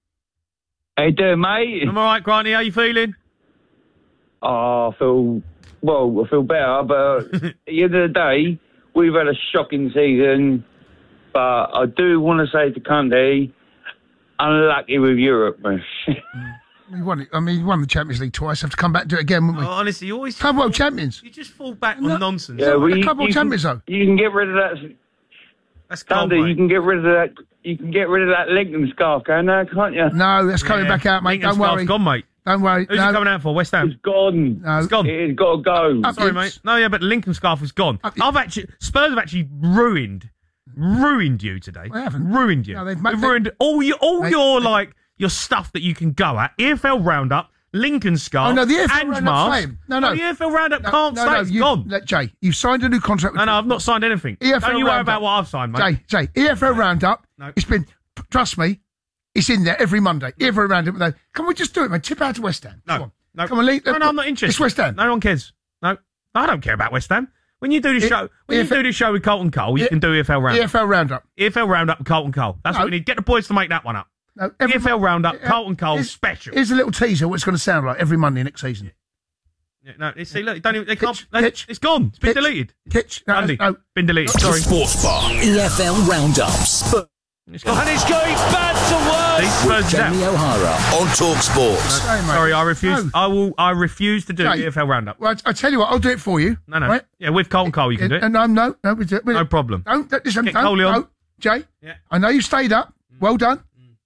Speaker 1: How you doing, mate?
Speaker 5: I'm all right, Granty. How you feeling?
Speaker 1: Oh, I feel, well, I feel better, but at the end of the day, we've had a shocking season, but I do want to say to Cundy, unlucky with Europe, man.
Speaker 6: We won it. I mean, we won the Champions League twice. Have to come back and do it again, wouldn't we?
Speaker 5: Oh, honestly, you always...
Speaker 6: Club World Champions.
Speaker 5: You just fall back on nonsense.
Speaker 1: Yeah, well, you,
Speaker 6: Club World
Speaker 1: you
Speaker 6: Champions,
Speaker 1: can,
Speaker 6: though.
Speaker 1: you can get rid of that.
Speaker 5: That's
Speaker 1: Cundy,
Speaker 5: gone,
Speaker 1: you can get rid of that. You can get rid of that Lincoln scarf, can now, can't you?
Speaker 6: No, that's coming
Speaker 5: Yeah.
Speaker 6: back out, mate.
Speaker 5: Lincoln
Speaker 6: Don't
Speaker 5: scarf's
Speaker 6: worry.
Speaker 5: gone, mate.
Speaker 6: Don't worry.
Speaker 5: Who's
Speaker 6: no.
Speaker 5: it coming out for? West Ham?
Speaker 1: It's gone.
Speaker 6: No.
Speaker 5: It's gone.
Speaker 1: It's got to go.
Speaker 6: Up
Speaker 5: Sorry,
Speaker 6: Ibs.
Speaker 5: mate. No, yeah, but the Lincoln scarf was gone. I've actually... Spurs have actually ruined... Ruined you today.
Speaker 6: They haven't.
Speaker 5: Ruined you.
Speaker 6: No, they've
Speaker 5: They've
Speaker 6: ma-
Speaker 5: ruined all your, all
Speaker 6: They-
Speaker 5: your,
Speaker 6: they-
Speaker 5: like, your stuff that you can go at. E F L Roundup, Lincoln scarf,
Speaker 6: Oh, no, the E F L
Speaker 5: Ange
Speaker 6: Roundup's
Speaker 5: mask.
Speaker 6: fine. No, no.
Speaker 5: The E F L Roundup
Speaker 6: No,
Speaker 5: can't
Speaker 6: no,
Speaker 5: stay.
Speaker 6: no,
Speaker 5: It's
Speaker 6: you,
Speaker 5: gone.
Speaker 6: Let, Jay, you've signed a new contract with
Speaker 5: No, no, I've not signed anything.
Speaker 6: E F L
Speaker 5: Don't you worry
Speaker 6: Roundup.
Speaker 5: about what I've signed, mate.
Speaker 6: Jay, Jay, E F L Roundup.
Speaker 5: No.
Speaker 6: It's been, trust me, it's in there every Monday. E F L Roundup. though. Can we just do it, mate? Tip out to West Ham.
Speaker 5: No,
Speaker 6: Come on.
Speaker 5: no.
Speaker 6: Come on, Lee.
Speaker 5: No, no, I'm not interested.
Speaker 6: It's West Ham.
Speaker 5: No one cares. No, I don't care about West Ham. When you do the
Speaker 6: E-
Speaker 5: show, when
Speaker 6: E
Speaker 5: you
Speaker 6: F L
Speaker 5: do the show with Colton Cole, you
Speaker 6: E-
Speaker 5: can do E F L
Speaker 6: E
Speaker 5: Roundup.
Speaker 6: F L Roundup.
Speaker 5: E F L Roundup and Colton Cole. That's
Speaker 6: No.
Speaker 5: what we need. Get the boys to make that one up.
Speaker 6: No,
Speaker 5: E
Speaker 6: every-
Speaker 5: F L Roundup,
Speaker 6: uh,
Speaker 5: Colton Cole
Speaker 6: here's-
Speaker 5: special.
Speaker 6: Here's a little teaser what it's going to sound like every Monday next season.
Speaker 5: Yeah, no, it's, see, look, don't even, they can't.
Speaker 6: Pitch,
Speaker 5: They,
Speaker 6: pitch,
Speaker 5: it's gone. It's been
Speaker 6: pitch,
Speaker 5: deleted.
Speaker 6: Pitch. No,
Speaker 5: Andy,
Speaker 6: no.
Speaker 5: been deleted.
Speaker 3: The
Speaker 5: Sorry.
Speaker 3: Sports Bar. E F L Roundups.
Speaker 5: It's gone.
Speaker 4: And it's going bad to
Speaker 5: See,
Speaker 4: worse.
Speaker 5: Spurs is out.
Speaker 3: Jamie O'Hara on Talk Sports.
Speaker 6: Sorry, mate.
Speaker 5: Sorry, I refuse.
Speaker 6: No.
Speaker 5: I will. I refuse to do
Speaker 6: Jay,
Speaker 5: E F L Roundup.
Speaker 6: Well, I, I tell you what, I'll do it for you.
Speaker 5: No, no.
Speaker 6: Right?
Speaker 5: Yeah, with Colton Cole, you can do it.
Speaker 6: Uh, no, no, no. We do it. We do
Speaker 5: No
Speaker 6: it.
Speaker 5: problem.
Speaker 6: Don't, don't listen.
Speaker 5: Get
Speaker 6: Don't,
Speaker 5: Coley on.
Speaker 6: no. Jay,
Speaker 5: Yeah.
Speaker 6: I know you stayed up. Well done.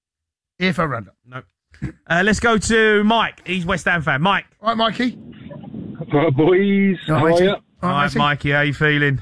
Speaker 6: E F L Roundup.
Speaker 5: No. Uh, let's go to Mike. He's West Ham fan. Mike.
Speaker 6: All right, Mikey.
Speaker 7: Right, boys.
Speaker 6: All
Speaker 7: How
Speaker 6: right,
Speaker 7: are
Speaker 6: matey.
Speaker 7: you?
Speaker 6: All
Speaker 5: All
Speaker 6: right,
Speaker 5: right,
Speaker 6: matey.
Speaker 5: Mikey. How you feeling?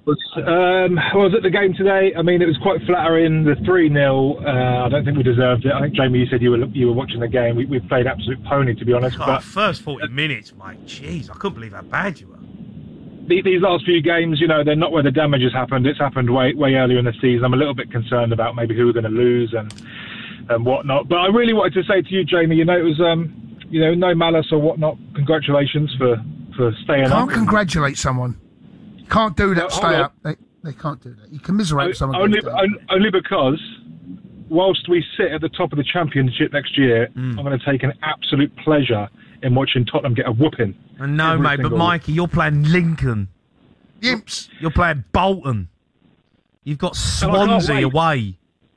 Speaker 7: Um, I was at the game today. I mean, it was quite flattering. The three nil. Uh, I don't think we deserved it. I think, Jamie, you said you were you were watching the game. We, we played absolute pony, to be honest.
Speaker 5: Oh,
Speaker 7: But
Speaker 5: first forty minutes, Mike. Jeez, I couldn't believe how bad you were.
Speaker 7: the, these last few games, you know, they're not where the damage has happened. It's happened way way earlier in the season. I'm a little bit concerned about maybe who we're going to lose and and whatnot. But I really wanted to say to you, Jamie, you know, it was, um, you know, no malice or whatnot. Congratulations for, for staying
Speaker 6: Can't
Speaker 7: up.
Speaker 6: Can't congratulate someone. Can't do that.
Speaker 7: No,
Speaker 6: stay up. They, they can't do that. You commiserate with someone.
Speaker 7: Only, only, only because, whilst we sit at the top of the Championship next year, mm. I'm going to take an absolute pleasure in watching Tottenham get a whooping.
Speaker 5: I know, mate, but Mikey, you're playing Lincoln.
Speaker 6: Yimps.
Speaker 5: You're playing Bolton. You've got Swansea away.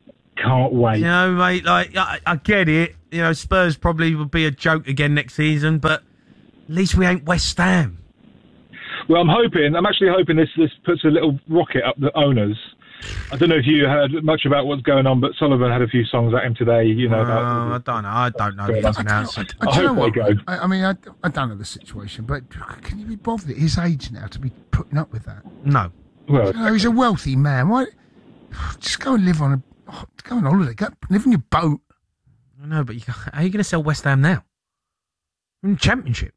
Speaker 7: Can't wait.
Speaker 5: You know, mate, like, I, I get it. You know, Spurs probably will be a joke again next season, but at least we ain't West Ham.
Speaker 7: Well, I'm hoping, I'm actually hoping this, this puts a little rocket up the owners. I don't know if you heard much about what's going on, but Sullivan had a few songs at him today, you know.
Speaker 5: Uh,
Speaker 7: about,
Speaker 5: I don't know. I don't know. The ins and outs.
Speaker 6: I, I,
Speaker 7: I,
Speaker 6: I,
Speaker 7: I hope
Speaker 6: what,
Speaker 7: they go.
Speaker 6: I, I mean, I, I don't know the situation, but can you be bothered at his age now to be putting up with that?
Speaker 5: No.
Speaker 7: Well,
Speaker 6: you know, he's a wealthy man. Why? Just go and live on a, oh, go on holiday. Go live in your boat.
Speaker 5: I know, but you, how are you going to sell West Ham now? We're in the Championship.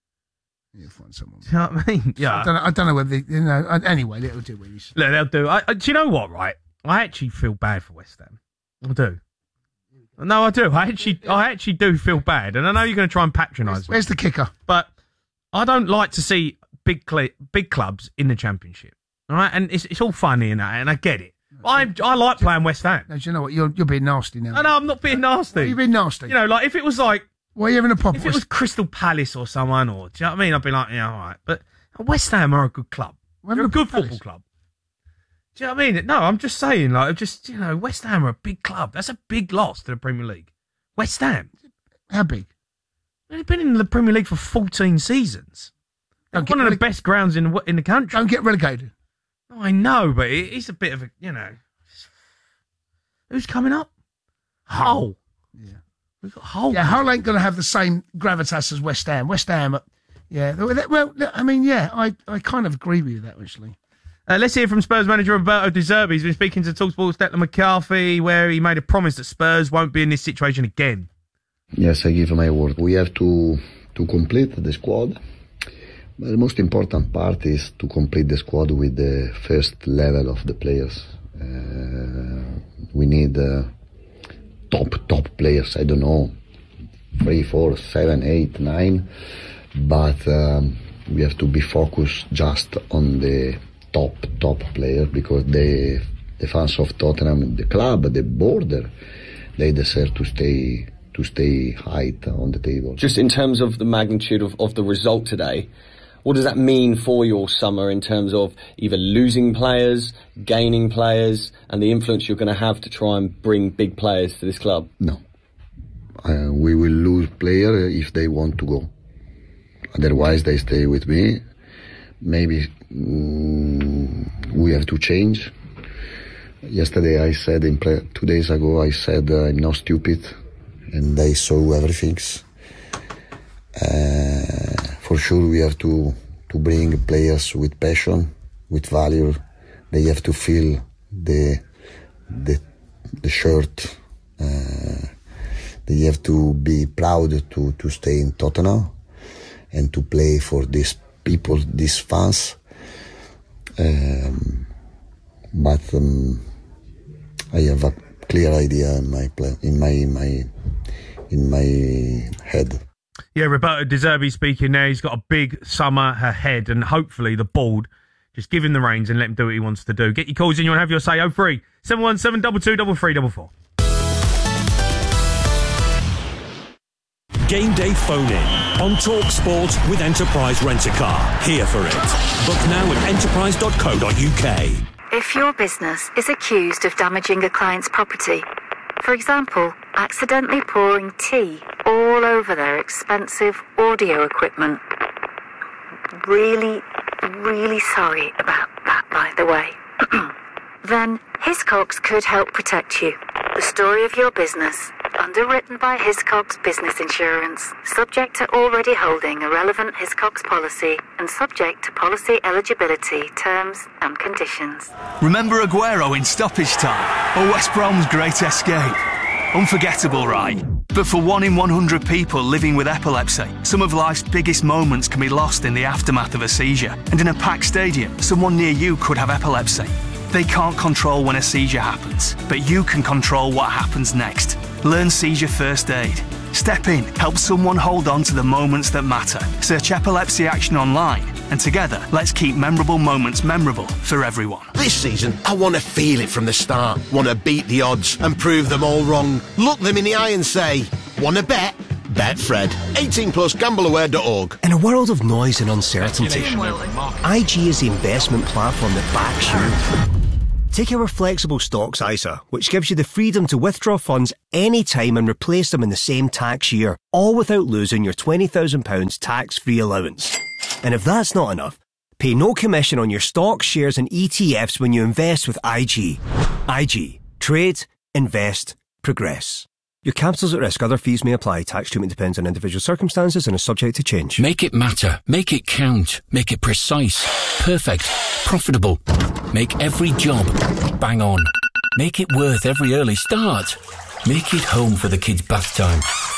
Speaker 6: You'll find someone.
Speaker 5: Do you know what I mean? Yeah.
Speaker 6: I don't know, I don't know whether they, you know. Anyway, they'll do what you say.
Speaker 5: Look, they'll do. I, I, do you know what? Right, I actually feel bad for West Ham. I do. No, I do. I actually, I actually do feel bad, and I know you're going to try and patronise me.
Speaker 6: Where's the kicker?
Speaker 5: But I don't like to see big cl- big clubs in the Championship. All right, and it's it's all funny and that, and I get it. I I like playing West Ham.
Speaker 6: No, do you know what? You're you're being nasty now.
Speaker 5: I know I'm not being nasty.
Speaker 6: Well, you're being nasty.
Speaker 5: You know, like if it was like.
Speaker 6: Why are you having a pop?
Speaker 5: If it was Crystal Palace or someone, or do you know what I mean? I'd be like, yeah, all right. But West Ham are a good club. They're a good football club. Do you know what I mean? No, I'm just saying, like, just you know, West Ham are a big club. That's a big loss to the Premier League. West Ham.
Speaker 6: How big?
Speaker 5: They've been in the Premier League for fourteen seasons. One of the best grounds in the, in the country.
Speaker 6: Don't get relegated.
Speaker 5: Oh, I know, but it, it's a bit of a, you know. Who's coming up? Hull.
Speaker 6: Yeah.
Speaker 5: We've got Hull.
Speaker 6: Yeah, Hull ain't going to have the same gravitas as West Ham. West Ham, yeah. Well, I mean, yeah, I, I kind of agree with you that, actually.
Speaker 5: Uh, let's hear from Spurs manager Roberto De Zerbi. He's been speaking to TalkSport's Declan McCarthy, where he made a promise that Spurs won't be in this situation again.
Speaker 8: Yes, I give my word. We have to to complete the squad. But the most important part is to complete the squad with the first level of the players. Uh, we need uh, top, top players. I don't know, three, four, seven, eight, nine. But um, we have to be focused just on the top, top players, because the, the fans of Tottenham, the club, the border, they deserve to stay to stay high on the table.
Speaker 9: Just in terms of the magnitude of, of the result today, what does that mean for your summer in terms of either losing players, gaining players, and the influence you're going to have to try and bring big players to this club?
Speaker 8: No. Uh, we will lose players if they want to go. Otherwise, they stay with me. Maybe mm, we have to change. Yesterday I said, in pre- two days ago, I said uh, I'm not stupid, and they saw everything. Uh, for sure we have to, to bring players with passion, with value. They have to feel the the, the shirt. Uh, they have to be proud to, to stay in Tottenham and to play for these people, these fans. Um, but um, I have a clear idea in my play, in my in my in my head.
Speaker 5: Yeah, Roberto De Zerbi speaking now. He's got a big summer ahead, and hopefully the board just give him the reins and let him do what he wants to do. Get your calls in. You want to have your say. oh three seven one seven two two three three four four.
Speaker 2: Game day phone in on Talk Sport with Enterprise Rent-A-Car. Here for it. Book now at enterprise dot co dot uk.
Speaker 10: If your business is accused of damaging a client's property, for example, accidentally pouring tea all over their expensive audio equipment, really, really sorry about that, by the way, then Hiscox could help protect you. The story of your business, underwritten by Hiscox Business Insurance, subject to already holding a relevant Hiscox policy and subject to policy eligibility, terms and conditions.
Speaker 11: Remember Aguero in stoppage time? Or West Brom's great escape? Unforgettable, right? But for one in one hundred people living with epilepsy, some of life's biggest moments can be lost in the aftermath of a seizure. And in a packed stadium, someone near you could have epilepsy. They can't control when a seizure happens, but you can control what happens next. Learn seizure first aid. Step in, help someone hold on to the moments that matter. Search Epilepsy Action online, and together, let's keep memorable moments memorable for everyone.
Speaker 12: This season, I want to feel it from the start. Want to beat the odds and prove them all wrong. Look them in the eye and say, want to bet? Betfred. eighteen plus gamble aware dot org.
Speaker 13: In a world of noise and uncertainty, I G is the investment platform that backs you. Take our flexible stocks I S A, which gives you the freedom to withdraw funds anytime and replace them in the same tax year, all without losing your twenty thousand pounds tax-free allowance. And if that's not enough, pay no commission on your stocks, shares and E T Fs when you invest with I G. I G. Trade, invest, progress. Your capital's at risk. Other fees may apply. Tax treatment depends on individual circumstances and is subject to change.
Speaker 14: Make it matter. Make it count. Make it precise. Perfect. Profitable. Make every job bang on. Make it worth every early start. Make it home for the kids' bath time.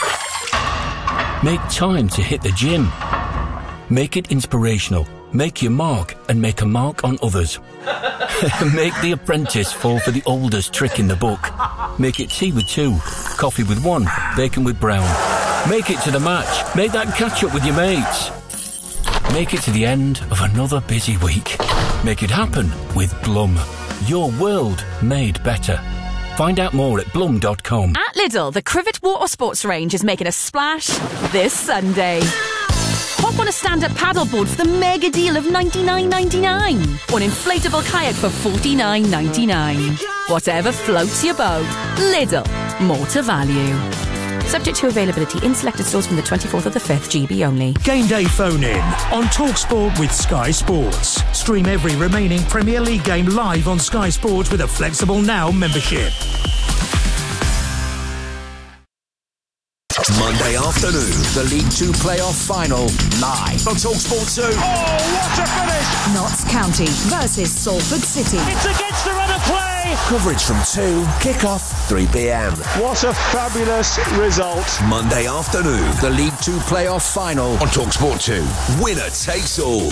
Speaker 14: Make time to hit the gym. Make it inspirational. Make your mark and make a mark on others. Make the apprentice fall for the oldest trick in the book. Make it tea with two, coffee with one, bacon with brown. Make it to the match. Make that catch up with your mates. Make it to the end of another busy week. Make it happen with Blum. Your world made better. Find out more at blum dot com.
Speaker 25: At Lidl, the Crivet Water Sports range is making a splash this Sunday. Hop on a stand-up paddleboard for the mega deal of ninety-nine ninety-nine, or an inflatable kayak for forty-nine ninety-nine. Whatever floats your boat. Lidl. More to value. Subject to availability in selected stores from the twenty-fourth of the fifth, G B only.
Speaker 2: Game day phone in on TalkSport with Sky Sports. Stream every remaining Premier League game live on Sky Sports with a flexible Now membership.
Speaker 3: Monday afternoon, the League Two playoff final, live on TalkSport two.
Speaker 4: Oh, what a finish!
Speaker 19: Notts County versus Salford City.
Speaker 4: It's against the run of play!
Speaker 3: Coverage from two, kick-off three p.m.
Speaker 4: What a fabulous result.
Speaker 3: Monday afternoon, the League Two playoff final on TalkSport two. Winner takes all.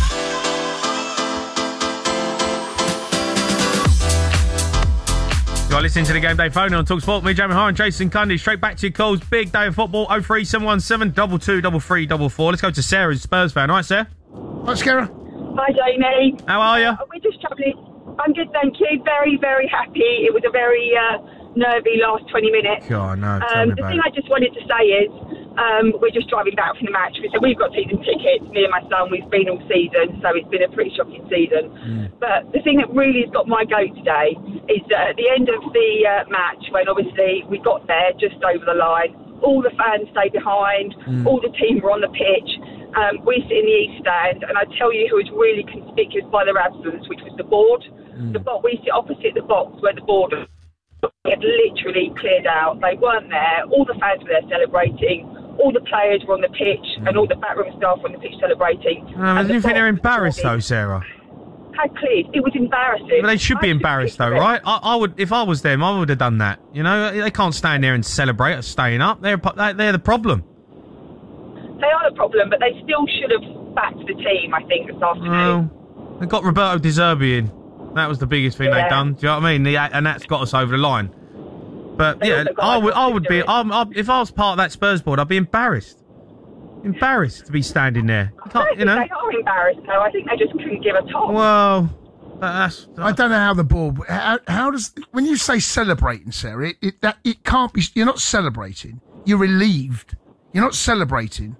Speaker 5: You're listening to the Game Day Phone on TalkSport. Me, Jamie Hart and Jason Cundy. Straight back to your calls. Big day of football. oh three seven one seven, two two three three four four. Let's go to Sarah, who's a Spurs fan. All right, Sarah?
Speaker 6: Hi, Sarah.
Speaker 26: Hi, Jamie.
Speaker 5: How are you?
Speaker 26: Uh, we're just travelling. I'm good, thank you. Very, very happy. It was a very uh, nervy last twenty minutes.
Speaker 5: God, no. Tell
Speaker 26: Um,
Speaker 5: me
Speaker 26: the
Speaker 5: about
Speaker 26: thing
Speaker 5: it.
Speaker 26: I just wanted to say is um, we're just driving back from the match. So we've got season tickets, me and my son. We've been all season, so it's been a pretty shocking season.
Speaker 5: Mm.
Speaker 26: But the thing that really has got my goat today is that at the end of the uh, match, when obviously we got there just over the line, all the fans stayed behind,
Speaker 5: Mm.
Speaker 26: all the team were on the pitch. Um, we sit in the East Stand, and I tell you who was really conspicuous by their absence, which was the board.
Speaker 5: Mm.
Speaker 26: The bo- we sit opposite the box where the board had literally cleared out. They weren't there. All the fans were there celebrating. All the players were on the pitch,
Speaker 5: Mm.
Speaker 26: and all the backroom staff were on the pitch celebrating.
Speaker 5: Um,
Speaker 26: And
Speaker 5: do you
Speaker 26: the
Speaker 5: think they're
Speaker 26: box
Speaker 5: embarrassed, though,
Speaker 26: was
Speaker 5: Sarah?
Speaker 26: Had cleared. It was embarrassing.
Speaker 5: But they should be
Speaker 26: I
Speaker 5: embarrassed, though, right? I, I would, if I was them, I would have done that. You know, they can't stand there and celebrate us staying up. They're they're the problem.
Speaker 26: They are the problem, but they still should have backed the team, I think, this afternoon.
Speaker 5: Well, they got Roberto De Zerbi in. That was the biggest thing
Speaker 26: Yeah.
Speaker 5: they've done. Do you know what I mean? The, and that's got us over the line. But
Speaker 26: They
Speaker 5: yeah,
Speaker 26: also got
Speaker 5: I
Speaker 26: us
Speaker 5: would, I
Speaker 26: to
Speaker 5: would
Speaker 26: do
Speaker 5: be.
Speaker 26: it.
Speaker 5: I'm, I'm, if I was part of that Spurs board, I'd be embarrassed. Embarrassed to be standing there. You
Speaker 26: I
Speaker 5: can't,
Speaker 26: don't
Speaker 5: you
Speaker 26: think
Speaker 5: know.
Speaker 26: they are embarrassed, though. I think they just couldn't give a top.
Speaker 5: Well, that's.
Speaker 6: I don't know how the board. How, how does when you say celebrating, Sarah? It, it that it can't be. You're not celebrating. You're relieved. You're not celebrating.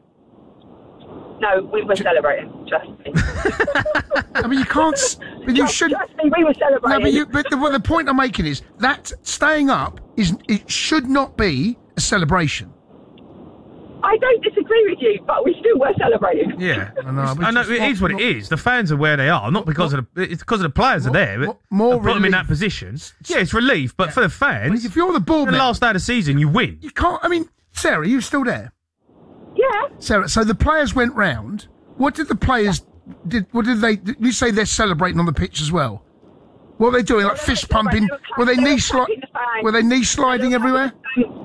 Speaker 26: No, we were celebrating. Trust me.
Speaker 6: I mean, you can't. s- But you
Speaker 26: Trust-
Speaker 6: shouldn't.
Speaker 26: Trust me, we were celebrating.
Speaker 6: No, but you. But the, well, the point I'm making is that staying up is. It should not be a celebration.
Speaker 26: I don't disagree with you, but we still were celebrating.
Speaker 5: Yeah,
Speaker 6: I know, but
Speaker 5: I know
Speaker 6: it's
Speaker 5: it
Speaker 6: not-
Speaker 5: is what
Speaker 6: not-
Speaker 5: it is. The fans are where they are, not because of the. It's because of the players are there. But
Speaker 6: more
Speaker 5: and put them in
Speaker 6: relief.
Speaker 5: that position. Yeah, it's relief, but for the fans,
Speaker 6: If you're the board,
Speaker 5: the
Speaker 6: member,
Speaker 5: last day of the season, you win.
Speaker 6: you can't. I mean, Sarah, you still there?
Speaker 26: Yeah.
Speaker 6: Sarah, so the players went round. What did the players did? What did they? Did you say they're celebrating on the pitch as well? What were they doing? Like fist pumping? Were they knee sliding? Were they knee sliding everywhere?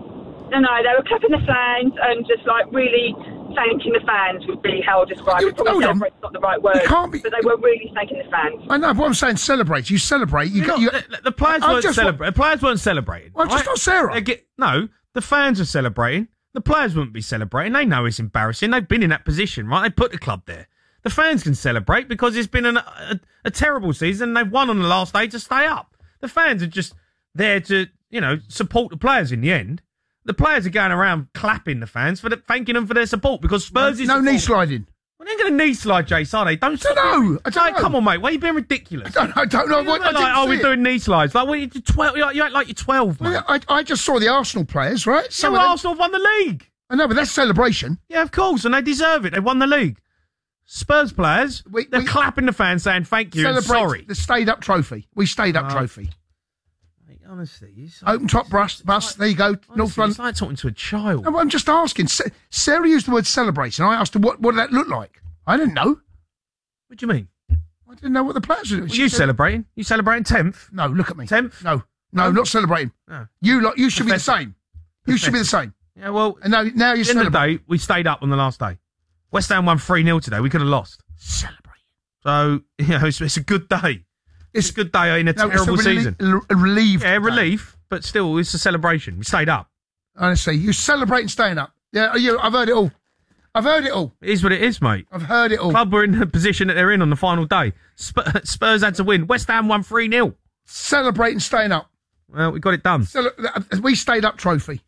Speaker 26: No, no, they were clapping the fans and just like really thanking the fans would be how I describe it. Probably celebrate's not the right word,
Speaker 6: You can't be-
Speaker 26: but they were really thanking the fans.
Speaker 6: I know, but I'm saying celebrate. You celebrate. You,
Speaker 5: You
Speaker 6: got
Speaker 5: got-
Speaker 6: you.
Speaker 5: the, the players
Speaker 6: I
Speaker 5: weren't
Speaker 6: just wa-
Speaker 5: celebrating. The players weren't celebrating.
Speaker 6: Well, just
Speaker 5: right?
Speaker 6: not Sarah.
Speaker 5: They get, no, the fans are celebrating. The players wouldn't be celebrating. They know it's embarrassing. They've been in that position, right? They put the club there. The fans can celebrate because it's been an, a, a terrible season. They've won on the last day to stay up. The fans are just there to, you know, support the players in the end. The players are going around clapping the fans for the, thanking them for their support because Spurs
Speaker 6: No,
Speaker 5: is
Speaker 6: no
Speaker 5: support.
Speaker 6: knee sliding.
Speaker 5: Well, they ain't going to knee slide, Jace, are they? Don't
Speaker 6: I don't know. I don't
Speaker 5: Like,
Speaker 6: know.
Speaker 5: Come on, mate. Why are you being ridiculous?
Speaker 6: I don't, I don't know.
Speaker 5: You
Speaker 6: What,
Speaker 5: look
Speaker 6: I
Speaker 5: like,
Speaker 6: didn't
Speaker 5: oh,
Speaker 6: see
Speaker 5: we're
Speaker 6: it.
Speaker 5: doing knee slides. Like, what, you, twelve, you, you act like you're twelve, mate.
Speaker 6: Well, I, I just saw the Arsenal players, right?
Speaker 5: Yeah,
Speaker 6: Some
Speaker 5: well,
Speaker 6: of them-
Speaker 5: Arsenal have won the league.
Speaker 6: I know, but that's celebration.
Speaker 5: Yeah, of course, and they deserve it. They won the league. Spurs players,
Speaker 6: We-
Speaker 5: they're
Speaker 6: we-
Speaker 5: clapping the fans saying thank you and
Speaker 6: Celebrate
Speaker 5: sorry.
Speaker 6: the stayed up trophy. We stayed up
Speaker 5: Oh.
Speaker 6: trophy.
Speaker 5: Mate, honestly, you so-
Speaker 6: Open top bus. bus there you go. North
Speaker 5: honestly,
Speaker 6: London.
Speaker 5: it's like talking to a child.
Speaker 6: No, I'm just asking. Sa- Sarah used the word celebration. I asked her what what did that look like. I didn't know.
Speaker 5: What do you mean?
Speaker 6: I didn't know what the players were doing.
Speaker 5: Well,
Speaker 6: She
Speaker 5: you
Speaker 6: said-
Speaker 5: celebrating? You celebrating tenth?
Speaker 6: No, look at me.
Speaker 5: Tenth?
Speaker 6: No, no, not celebrating.
Speaker 5: No.
Speaker 6: You lot, you should be the
Speaker 5: Pathetic.
Speaker 6: same. You should be the same.
Speaker 5: Yeah, well,
Speaker 6: And now, now you're
Speaker 5: at the end of the
Speaker 6: celebrating.
Speaker 5: day, we stayed up on the last day. West Ham won three nil today. We could have lost.
Speaker 6: Celebrate.
Speaker 5: So, you know, it's, it's a good day. It's, a good day in a
Speaker 6: No, it's
Speaker 5: terrible
Speaker 6: a relie-
Speaker 5: season.
Speaker 6: a relief.
Speaker 5: Yeah,
Speaker 6: day.
Speaker 5: relief, but still, it's a celebration. We stayed up.
Speaker 6: Honestly, you celebrating staying up. Yeah, you. I've heard it all. I've heard it all.
Speaker 5: It is what it is, mate.
Speaker 6: I've heard it all.
Speaker 5: Club were in the position that they're in on the final day. Sp- Spurs had to win. West Ham won three nil.
Speaker 6: Celebrating staying up.
Speaker 5: Well, we got it done.
Speaker 6: Cele- we stayed up trophy.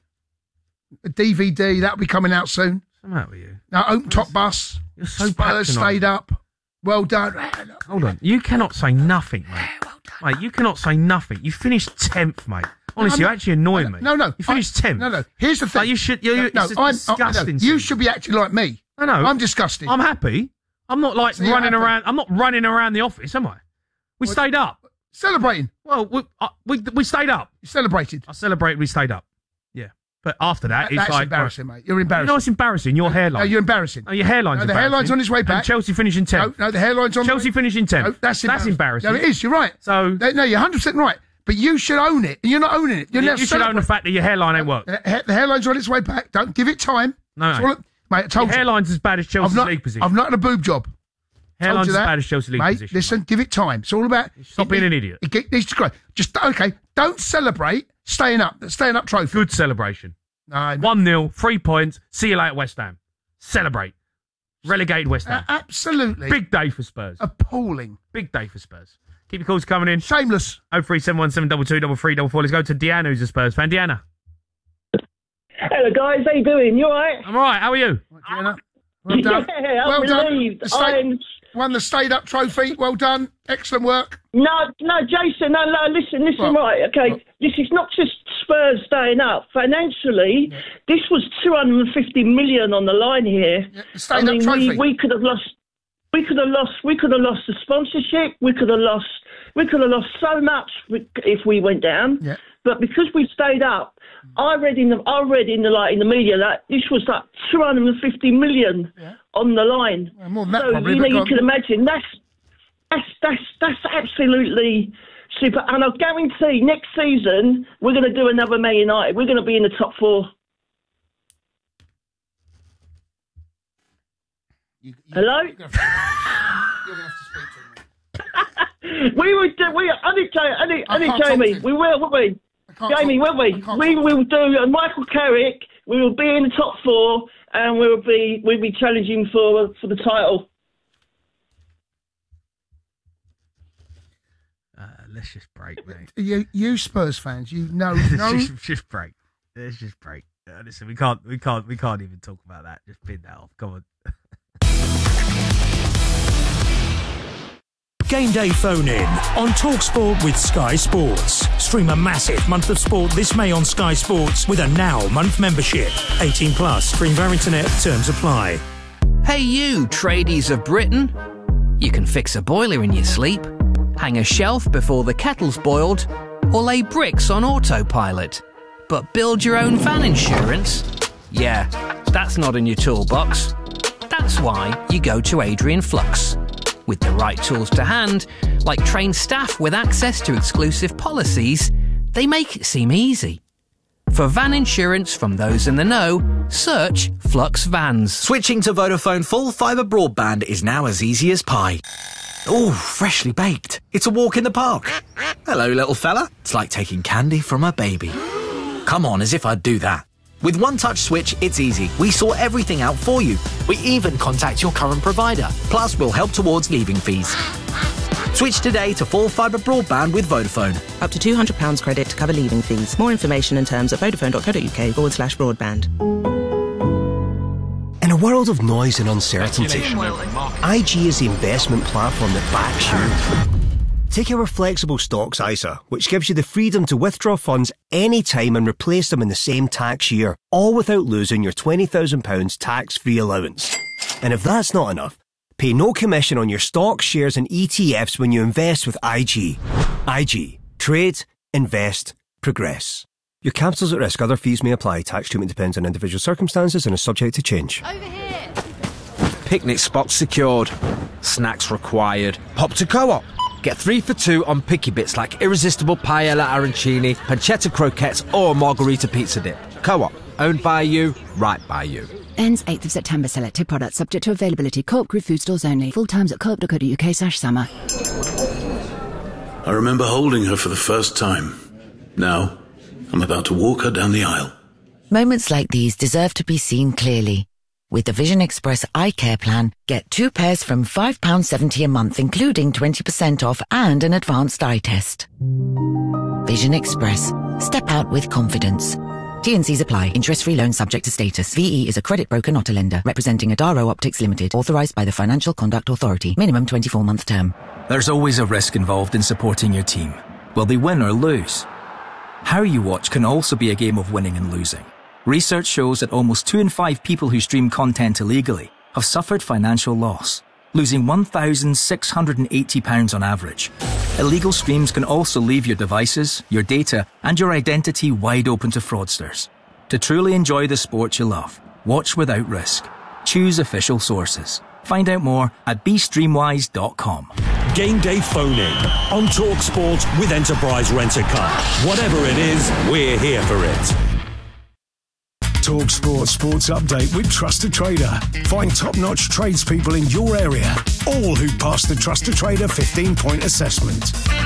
Speaker 6: A D V D that'll be coming out soon.
Speaker 5: What's the matter with you?
Speaker 6: Now, open top bus.
Speaker 5: You're so
Speaker 6: Spurs
Speaker 5: patronising.
Speaker 6: stayed up. Well done.
Speaker 5: Hold on. You cannot say nothing, mate. Mate, you cannot say nothing. You finished tenth, mate. Honestly,
Speaker 6: I'm
Speaker 5: you're
Speaker 6: not-
Speaker 5: actually annoying me.
Speaker 6: No, no.
Speaker 5: You finished
Speaker 6: I-
Speaker 5: tenth.
Speaker 6: No, no. Here's the thing.
Speaker 5: Like, you should. You,
Speaker 6: no,
Speaker 5: it's a
Speaker 6: I'm,
Speaker 5: disgusting.
Speaker 6: I, no, you
Speaker 5: season.
Speaker 6: should be acting like me.
Speaker 5: I know.
Speaker 6: I'm disgusting.
Speaker 5: I'm happy. I'm not like
Speaker 6: So you're
Speaker 5: running
Speaker 6: happy?
Speaker 5: around. I'm not running around the office, am I? We
Speaker 6: Well,
Speaker 5: stayed up.
Speaker 6: Celebrating.
Speaker 5: Well, we, uh, we we stayed up.
Speaker 6: You celebrated.
Speaker 5: I celebrated. We stayed up. Yeah, but after that,
Speaker 6: That-
Speaker 5: it's
Speaker 6: that's
Speaker 5: like
Speaker 6: embarrassing, mate. You're
Speaker 5: You
Speaker 6: embarrassing.
Speaker 5: know what's embarrassing? Your hairline.
Speaker 6: No, you're embarrassing.
Speaker 5: Oh, your hairline's
Speaker 6: No, the
Speaker 5: embarrassing.
Speaker 6: hairline's on its way
Speaker 5: And
Speaker 6: back.
Speaker 5: Chelsea finishing tenth.
Speaker 6: No, no, the hairline's on.
Speaker 5: Chelsea finishing tenth.
Speaker 6: No, that's
Speaker 5: that's
Speaker 6: embarrassing.
Speaker 5: embarrassing.
Speaker 6: No, it is. You're right.
Speaker 5: So
Speaker 6: No, no, you're one hundred percent right. But you should own it. And you're not owning it. You're
Speaker 5: you,
Speaker 6: now
Speaker 5: you should own the fact that your hairline ain't worked.
Speaker 6: The, ha- the hairline's on its way back. Don't give it time.
Speaker 5: No,
Speaker 6: That's
Speaker 5: no.
Speaker 6: all it- mate, I told
Speaker 5: Your
Speaker 6: you.
Speaker 5: hairline's as bad as
Speaker 6: I've
Speaker 5: Chelsea's
Speaker 6: not,
Speaker 5: league position.
Speaker 6: I've not had a boob job. Told
Speaker 5: Hairline's
Speaker 6: you
Speaker 5: as
Speaker 6: that.
Speaker 5: bad as Chelsea league
Speaker 6: Mate,
Speaker 5: position.
Speaker 6: listen, give it time. It's all about.
Speaker 5: Stop
Speaker 6: it-
Speaker 5: being
Speaker 6: it-
Speaker 5: an idiot.
Speaker 6: It, get- needs to grow. Just okay. Don't celebrate staying up. Staying up trophy.
Speaker 5: Good celebration.
Speaker 6: No,
Speaker 5: one nil, three points. See you later, West Ham. Celebrate. Relegated West Ham.
Speaker 6: Uh, absolutely.
Speaker 5: Big day for Spurs.
Speaker 6: Appalling.
Speaker 5: Big day for Spurs. Keep your calls coming in.
Speaker 6: Shameless.
Speaker 5: oh three seven one seven two two double three double four. Let's go to Deanna, who's a Spurs fan. Deanna.
Speaker 15: Hello, guys. How you doing? You all right?
Speaker 5: I'm all right. How are you?
Speaker 6: Deanna. Well done.
Speaker 15: Yeah, I'm
Speaker 6: well done.
Speaker 15: relieved.
Speaker 6: The stay-
Speaker 15: I'm-
Speaker 6: Won the stayed up trophy. Well done. Excellent work.
Speaker 15: No, no, Jason, no, no, listen, listen,
Speaker 6: What?
Speaker 15: right, okay.
Speaker 6: What?
Speaker 15: This is not just Spurs staying up. Financially, this was two hundred fifty million on the line here.
Speaker 6: the stayed
Speaker 15: I
Speaker 6: up
Speaker 15: mean,
Speaker 6: trophy.
Speaker 15: we, we could have lost, we could have lost, we could have lost the sponsorship. We could have lost, we could have lost so much if we went down.
Speaker 6: Yeah.
Speaker 15: But because we stayed up, I read in the, I read in the like in the media that this was like two hundred fifty million on the line.
Speaker 6: Well, more than that,
Speaker 15: so
Speaker 6: probably,
Speaker 15: you know,
Speaker 6: but go
Speaker 15: you
Speaker 6: on.
Speaker 15: can imagine that's that's that's that's absolutely super. And I guarantee next season we're going to do another Man United. We're going to be in the top four. Hello.
Speaker 6: You're going to have to speak to me.
Speaker 15: We would do. We only Jamie. Only,
Speaker 6: I
Speaker 15: only
Speaker 6: can't talk
Speaker 15: Jamie.
Speaker 6: to you.
Speaker 15: We will, won't we?
Speaker 6: can't
Speaker 15: Jamie,
Speaker 6: talk-
Speaker 15: won't we?
Speaker 6: I can't
Speaker 15: We
Speaker 6: talk.
Speaker 15: will do. And Michael Carrick. We will be in the top four, and we'll be we'll be challenging for for the title.
Speaker 5: Uh, let's just break, mate.
Speaker 6: You, you Spurs fans, you know,
Speaker 5: let's
Speaker 6: no.
Speaker 5: just, just break. Let's just break. Uh, listen, we can't, we can't, we can't even talk about that. Just bin that off. Come on.
Speaker 2: Game day phone in on TalkSport with Sky Sports. Stream a massive month of sport this May on Sky Sports with a Now month membership. eighteen plus. Stream via internet. Terms apply.
Speaker 16: Hey you, tradies of Britain. You can fix a boiler in your sleep, hang a shelf before the kettle's boiled, or lay bricks on autopilot. But build your own van insurance? Yeah, that's not in your toolbox. That's why you go to Adrian Flux. With the right tools to hand, like trained staff with access to exclusive policies, they make it seem easy. For van insurance from those in the know, search Flux Vans.
Speaker 17: Switching to Vodafone full fibre broadband is now as easy as pie. Ooh, freshly baked. It's a walk in the park. Hello, little fella. It's like taking candy from a baby. Come on, as if I'd do that. With One Touch Switch, it's easy. We sort everything out for you. We even contact your current provider. Plus, we'll help towards leaving fees. Switch today to full fibre broadband with Vodafone.
Speaker 18: Up to two hundred pounds credit to cover leaving fees. More information and terms at vodafone.co.uk forward slash broadband.
Speaker 13: In a world of noise and uncertainty, I G is the investment platform that backs you. Take our flexible stocks I S A, which gives you the freedom to withdraw funds anytime and replace them in the same tax year, all without losing your twenty thousand pounds tax-free allowance. And if that's not enough, pay no commission on your stocks, shares and E T Fs when you invest with I G. I G. Trade, invest, progress. Your capital's at risk. Other fees may apply. Tax treatment depends on individual circumstances and is subject to change.
Speaker 20: Over here. Picnic spots secured. Snacks required. Pop to Co-op. Get three for two on picky bits like irresistible paella arancini, pancetta croquettes or margarita pizza dip. Co-op. Owned by you, right by you.
Speaker 21: Ends eighth of September. Selected products subject to availability. Co-op Group food stores only. Full times at co-op.co.uk slash summer.
Speaker 22: I remember holding her for the first time. Now, I'm about to walk her down the aisle.
Speaker 23: Moments like these deserve to be seen clearly. With the Vision Express Eye Care Plan, get two pairs from five pounds seventy a month, including twenty percent off and an advanced eye test. Vision Express. Step out with confidence. T and C's apply. Interest-free loan subject to status. V E is a credit broker, not a lender. Representing Adaro Optics Limited. Authorised by the Financial Conduct Authority. Minimum twenty-four month term.
Speaker 27: There's always a risk involved in supporting your team. Will they win or lose? How you watch can also be a game of winning and losing. Research shows that almost two in five people who stream content illegally have suffered financial loss, losing one thousand six hundred eighty pounds on average. Illegal streams can also leave your devices, your data, and your identity wide open to fraudsters. To truly enjoy the sport you love, watch without risk. Choose official sources. Find out more at b streamwise dot com.
Speaker 2: Game day phone in on TalkSport with Enterprise Rent-A-Car. Whatever it is, we're here for it.
Speaker 3: TalkSport Sports Update with Trusted Trader. Find top-notch tradespeople in your area, all who pass the Trusted Trader fifteen point assessment.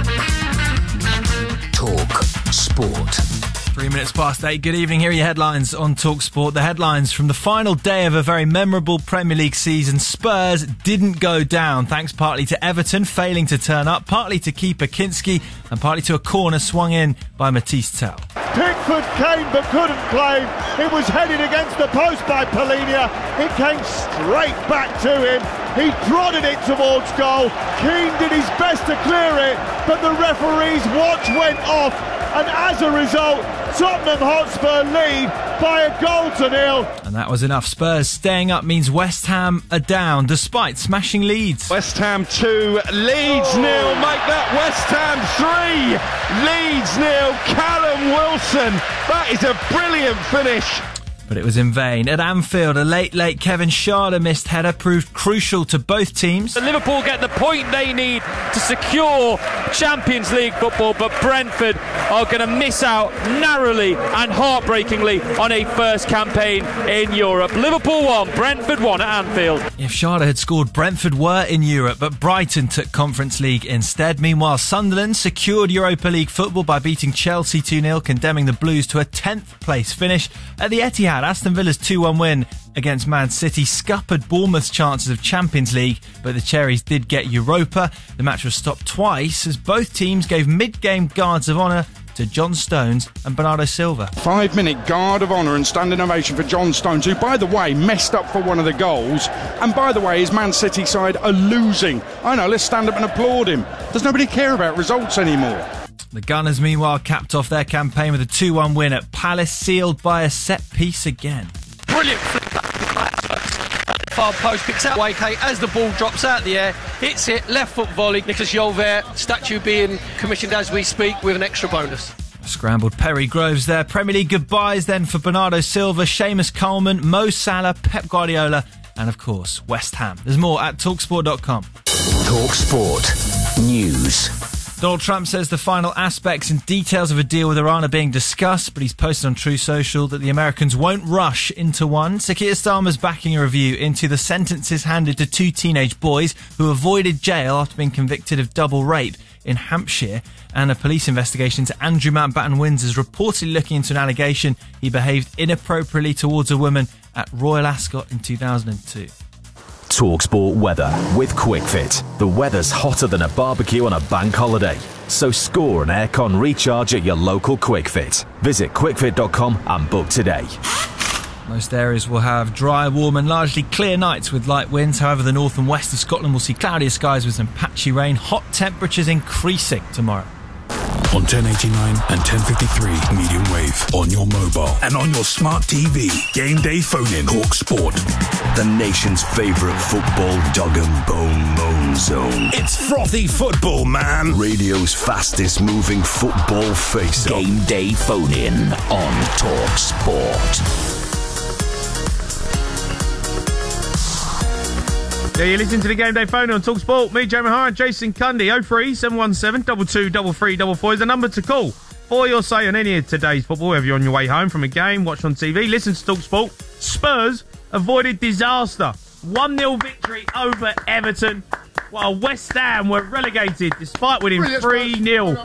Speaker 2: Talk Sport.
Speaker 5: Three minutes past eight. Good evening. Here are your headlines on TalkSport. The headlines from the final day of a very memorable Premier League season. Spurs didn't go down, thanks partly to Everton failing to turn up, partly to keeper Kinski, and partly to a corner swung in by Matisse Tell.
Speaker 4: Pickford came but couldn't play. It was headed against the post by Polinia. It came straight back to him. He prodded it towards goal. Keane did his best to clear it, but the referee's watch went off, and as a result, Tottenham Hotspur lead by a goal to nil.
Speaker 5: And that was enough. Spurs staying up means West Ham are down, despite smashing Leeds.
Speaker 4: West Ham two, Leeds oh. nil. Make that West Ham three, Leeds nil. Callum Wilson. That is a brilliant finish.
Speaker 5: But it was in vain. At Anfield, a late, late Kevin Schade missed header proved crucial to both teams.
Speaker 28: Liverpool get the point they need to secure Champions League football, but Brentford are going to miss out narrowly and heartbreakingly on a first campaign in Europe. Liverpool won, Brentford won at Anfield.
Speaker 5: If Schade had scored, Brentford were in Europe, but Brighton took Conference League instead. Meanwhile, Sunderland secured Europa League football by beating Chelsea two nil, condemning the Blues to a tenth place finish. At the Etihad, Aston Villa's two one win against Man City scuppered Bournemouth's chances of Champions League, but the Cherries did get Europa. The match was stopped twice as both teams gave mid-game guards of honour to John Stones and Bernardo Silva.
Speaker 29: Five-minute guard of honour and standing ovation for John Stones, who, by the way, messed up for one of the goals. And, by the way, his Man City side are losing. I know, let's stand up and applaud him. Does nobody care about results anymore?
Speaker 5: The Gunners, meanwhile, capped off their campaign with a two one win at Palace, sealed by a set-piece again.
Speaker 28: Brilliant flip. Far post picks out Wake as the ball drops out the air, hits it, left foot volley. Nicolas Jolver, statue being commissioned as we speak with an extra bonus.
Speaker 5: Scrambled Perry Groves there. Premier League goodbyes then for Bernardo Silva, Seamus Coleman, Mo Salah, Pep Guardiola, and of course West Ham. There's more at talksport dot com.
Speaker 2: TalkSport News.
Speaker 1: Donald Trump says the final aspects and details of a deal with Iran are being discussed, but he's posted on True Social that the Americans won't rush into one. Sir Keir Starmer's backing a review into the sentences handed to two teenage boys who avoided jail after being convicted of double rape in Hampshire, and a police investigation into Andrew Mountbatten Windsor is reportedly looking into an allegation he behaved inappropriately towards a woman at Royal Ascot in two thousand two.
Speaker 3: TalkSport weather with QuickFit. The weather's hotter than a barbecue on a bank holiday. So score an aircon recharge at your local QuickFit. Visit quick fit dot com and book today.
Speaker 1: Most areas will have dry, warm and largely clear nights with light winds. However, the north and west of Scotland will see cloudier skies with some patchy rain. Hot temperatures increasing tomorrow.
Speaker 2: On ten eighty-nine and ten fifty-three medium wave, on your mobile and on your smart T V. Game day phone in Talk Sport.
Speaker 3: The nation's favourite football dog and bone moan zone.
Speaker 2: It's frothy football, man.
Speaker 3: Radio's fastest moving football face-up.
Speaker 2: Game day phone in on Talk Sport.
Speaker 5: Yeah, you're listening to the Game Day Phone on Talk Sport. Me, Jamie Hart, Jason Cundy. oh three seven one seven, two two three three four four is the number to call for your say on any of today's football, whether you're on your way home from a game, watch on T V, listen to Talk Sport. Spurs avoided disaster. one nil victory over Everton, while West Ham were relegated despite winning three nil.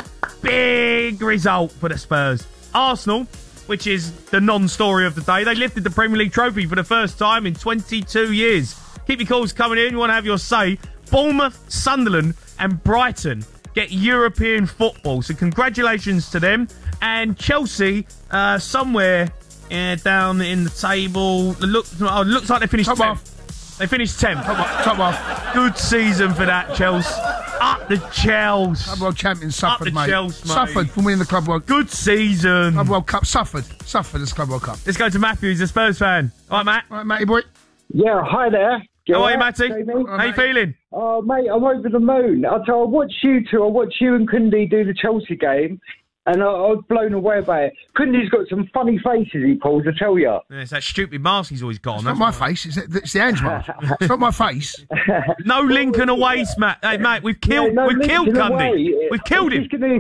Speaker 5: Big result for the Spurs. Arsenal, which is the non-story of the day, they lifted the Premier League trophy for the first time in twenty-two years. Keep your calls coming in. You want to have your say. Bournemouth, Sunderland and Brighton get European football. So congratulations to them. And Chelsea, uh, somewhere uh, down in the table, look, oh, looks like they finished
Speaker 6: Top
Speaker 5: tenth.
Speaker 6: off.
Speaker 5: They finished tenth.
Speaker 6: Top off. Top off.
Speaker 5: Good season for that, Chelsea. Up the Chelsea.
Speaker 6: Club World Champions suffered,
Speaker 5: Up the
Speaker 6: mate.
Speaker 5: Chelsea, mate.
Speaker 6: Suffered from winning the Club World.
Speaker 5: Good season.
Speaker 6: Club World Cup suffered. Suffered as Club World Cup.
Speaker 5: Let's go to Matthew. He's a Spurs fan. All right, Matt.
Speaker 6: All right, Matty boy.
Speaker 7: Yeah, hi there.
Speaker 5: How are you, Matty? How you feeling?
Speaker 7: Oh, mate, I'm over the moon. I tell I watched you two. I watched you and Kundi do the Chelsea game, and I, I was blown away by it. Kundi's got some funny faces he pulls, I tell you.
Speaker 5: Yeah, it's that stupid mask he's always got on.
Speaker 6: It's not my face. It's, it's the Ange mask. It's not my face.
Speaker 5: No Lincoln away, Matt. Hey, mate, we've killed,
Speaker 7: Yeah, no
Speaker 5: we've killed
Speaker 7: Lincoln
Speaker 5: Cundy.
Speaker 7: away.
Speaker 5: We've killed him.
Speaker 7: He's gonna,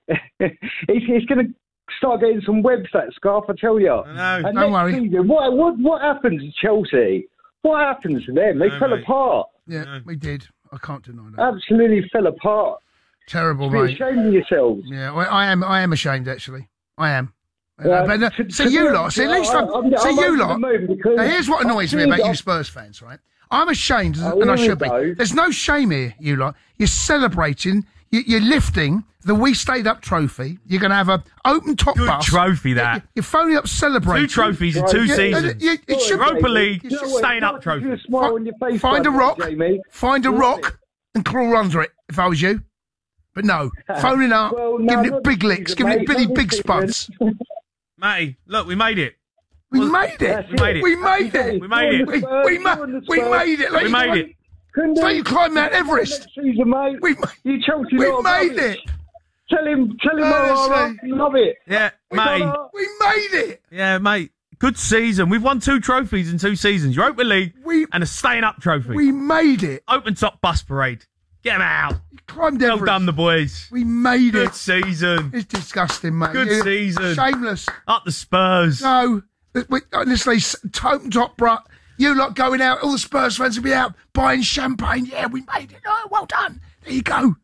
Speaker 7: he's, he's gonna start getting some webs, that scarf, I tell you.
Speaker 5: I know.
Speaker 7: And
Speaker 6: Don't
Speaker 7: next
Speaker 6: worry.
Speaker 7: season, what, what, what happened to Chelsea? What happened to them? They
Speaker 5: No,
Speaker 7: fell
Speaker 5: mate.
Speaker 7: apart.
Speaker 6: Yeah, we did. I can't deny that.
Speaker 7: Absolutely fell apart.
Speaker 6: Terrible,
Speaker 7: Be
Speaker 6: mate.
Speaker 7: ashamed of yourselves.
Speaker 6: Yeah, well, I am. I am ashamed, actually. I am. Uh,
Speaker 7: Yeah,
Speaker 6: but, uh,
Speaker 7: to-
Speaker 6: so
Speaker 7: to
Speaker 6: you
Speaker 7: be
Speaker 6: lot.
Speaker 7: honest,
Speaker 6: See, at least
Speaker 7: I-
Speaker 6: I'm.
Speaker 7: I'm-
Speaker 6: See
Speaker 7: I'm
Speaker 6: you
Speaker 7: over the
Speaker 6: lot.
Speaker 7: moon because
Speaker 6: Now, here's what
Speaker 7: I
Speaker 6: annoys me
Speaker 7: think
Speaker 6: about you
Speaker 7: I-
Speaker 6: Spurs fans, right? I'm ashamed,
Speaker 7: Oh,
Speaker 6: and I
Speaker 7: here
Speaker 6: should
Speaker 7: we
Speaker 6: be.
Speaker 7: go.
Speaker 6: There's no shame here, you lot. You're celebrating. you- You're lifting the We Stayed Up trophy. You're going to have a open top
Speaker 5: Good
Speaker 6: bus.
Speaker 5: trophy, that.
Speaker 6: You're phoning up celebrating.
Speaker 5: Two trophies in two
Speaker 6: Yeah,
Speaker 5: seasons.
Speaker 6: and you- it should
Speaker 5: Europa
Speaker 6: be.
Speaker 5: League,
Speaker 6: You should-
Speaker 5: staying up trophy.
Speaker 7: A smile on your face
Speaker 6: Find a
Speaker 7: like
Speaker 6: rock,
Speaker 7: that, Jamie.
Speaker 6: find a rock, and crawl under it. If I was you, but no, phoning up,
Speaker 7: Well, no,
Speaker 6: giving it
Speaker 7: not
Speaker 6: big
Speaker 7: this
Speaker 6: licks,
Speaker 7: season,
Speaker 6: giving it
Speaker 7: mate,
Speaker 6: Billy
Speaker 7: not
Speaker 6: big
Speaker 7: this
Speaker 6: spuds.
Speaker 5: Matty, look, we made it.
Speaker 6: We made it.
Speaker 5: We made it.
Speaker 6: We made it.
Speaker 5: We made it.
Speaker 6: We, we, ma- we made it. Like
Speaker 5: We
Speaker 6: you-
Speaker 5: made it.
Speaker 7: Couldn't
Speaker 6: It's like
Speaker 7: they-
Speaker 6: you climbed Mount Everest.
Speaker 7: Next season, mate.
Speaker 6: We,
Speaker 7: you Chelsea
Speaker 6: we
Speaker 7: lot
Speaker 6: made
Speaker 7: of
Speaker 6: it.
Speaker 7: Tell him, tell him,
Speaker 6: Honestly.
Speaker 7: I love it.
Speaker 5: Yeah,
Speaker 7: We
Speaker 5: Matty.
Speaker 7: got a-
Speaker 6: We made it.
Speaker 5: Yeah, mate. Good season. We've won two trophies in two seasons. Europa League
Speaker 6: We-
Speaker 5: and a staying up trophy.
Speaker 6: We made it.
Speaker 5: Open top bus parade. Get them out.
Speaker 6: Climbed
Speaker 5: Well
Speaker 6: Everest.
Speaker 5: done, the boys.
Speaker 6: We made
Speaker 5: Good
Speaker 6: it.
Speaker 5: season.
Speaker 6: It's disgusting, mate.
Speaker 5: Good
Speaker 6: You-
Speaker 5: season.
Speaker 6: Shameless.
Speaker 5: Up the Spurs.
Speaker 6: No, we, honestly, s- open top, bruh. You lot going out, all the Spurs fans will be out buying champagne. Yeah, we made it. Oh, well done. There you go.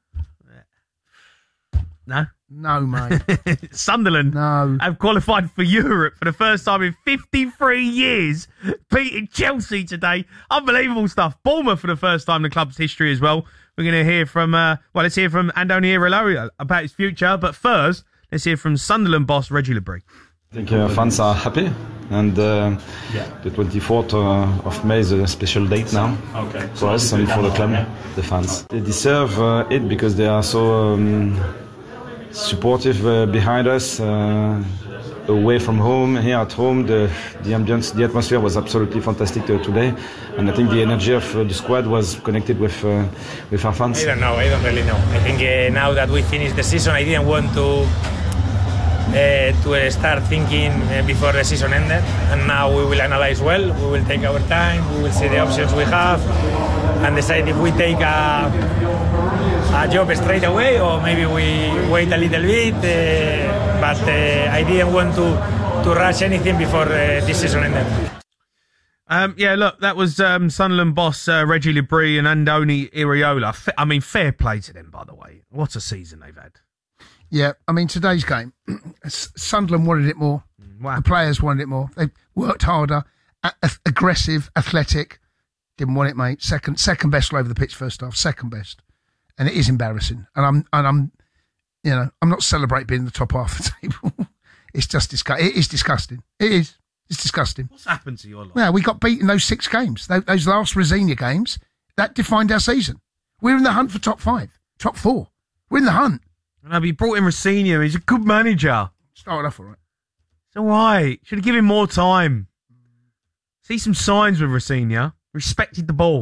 Speaker 5: No.
Speaker 6: No, mate.
Speaker 5: Sunderland
Speaker 6: No.
Speaker 5: have qualified for Europe for the first time in fifty-three years, beating Chelsea today. Unbelievable stuff. Bournemouth for the first time in the club's history as well. We're going to hear from, uh, well, let's hear from Andoni Iraola about his future. But first, let's hear from Sunderland boss Reggie Lebris.
Speaker 8: I think uh, fans are happy, and uh, the twenty-fourth uh, of May is a special date now okay. for us and for the club, the fans. They deserve uh, it because they are so um, supportive uh, behind us, uh, away from home, here at home. The, the ambience, the atmosphere was absolutely fantastic uh, today, and I think the energy of uh, the squad was connected with uh, with our fans.
Speaker 9: I don't know, I don't really know. I think uh, now that we finished the season, I didn't want to Uh, to uh, start thinking uh, before the season ended, and now we will analyze well, we will take our time, we will see the options we have and decide if we take a, a job straight away, or maybe we wait a little bit. Uh, but uh, I didn't want to, to rush anything before uh, this season ended.
Speaker 5: Um, yeah, look, that was um, Sunderland boss uh, Reggie Labrie and Andoni Iraola. F- I mean, fair play to them, by the way. What a season they've had.
Speaker 6: Yeah, I mean, today's game, Sunderland wanted it more.
Speaker 5: Wow.
Speaker 6: The players wanted it more. They worked harder, a- a- aggressive, athletic. Didn't want it, mate. Second, second best all over the pitch first half. Second best, and it is embarrassing. And I'm, and I'm, you know, I'm not celebrating being in the top half of the table. It's just disgusting. It is disgusting. It is. It's disgusting.
Speaker 5: What's happened to your life?
Speaker 6: Well, we got beat in those six games. Those, those last Rosenia games that defined our season. We're in the hunt for top five, top four. We're in the hunt.
Speaker 5: No, but you brought in Rossini. He's a good manager.
Speaker 6: Started off all right.
Speaker 5: It's all right. Should have given him more time. See some signs with Rossini. Respected the ball.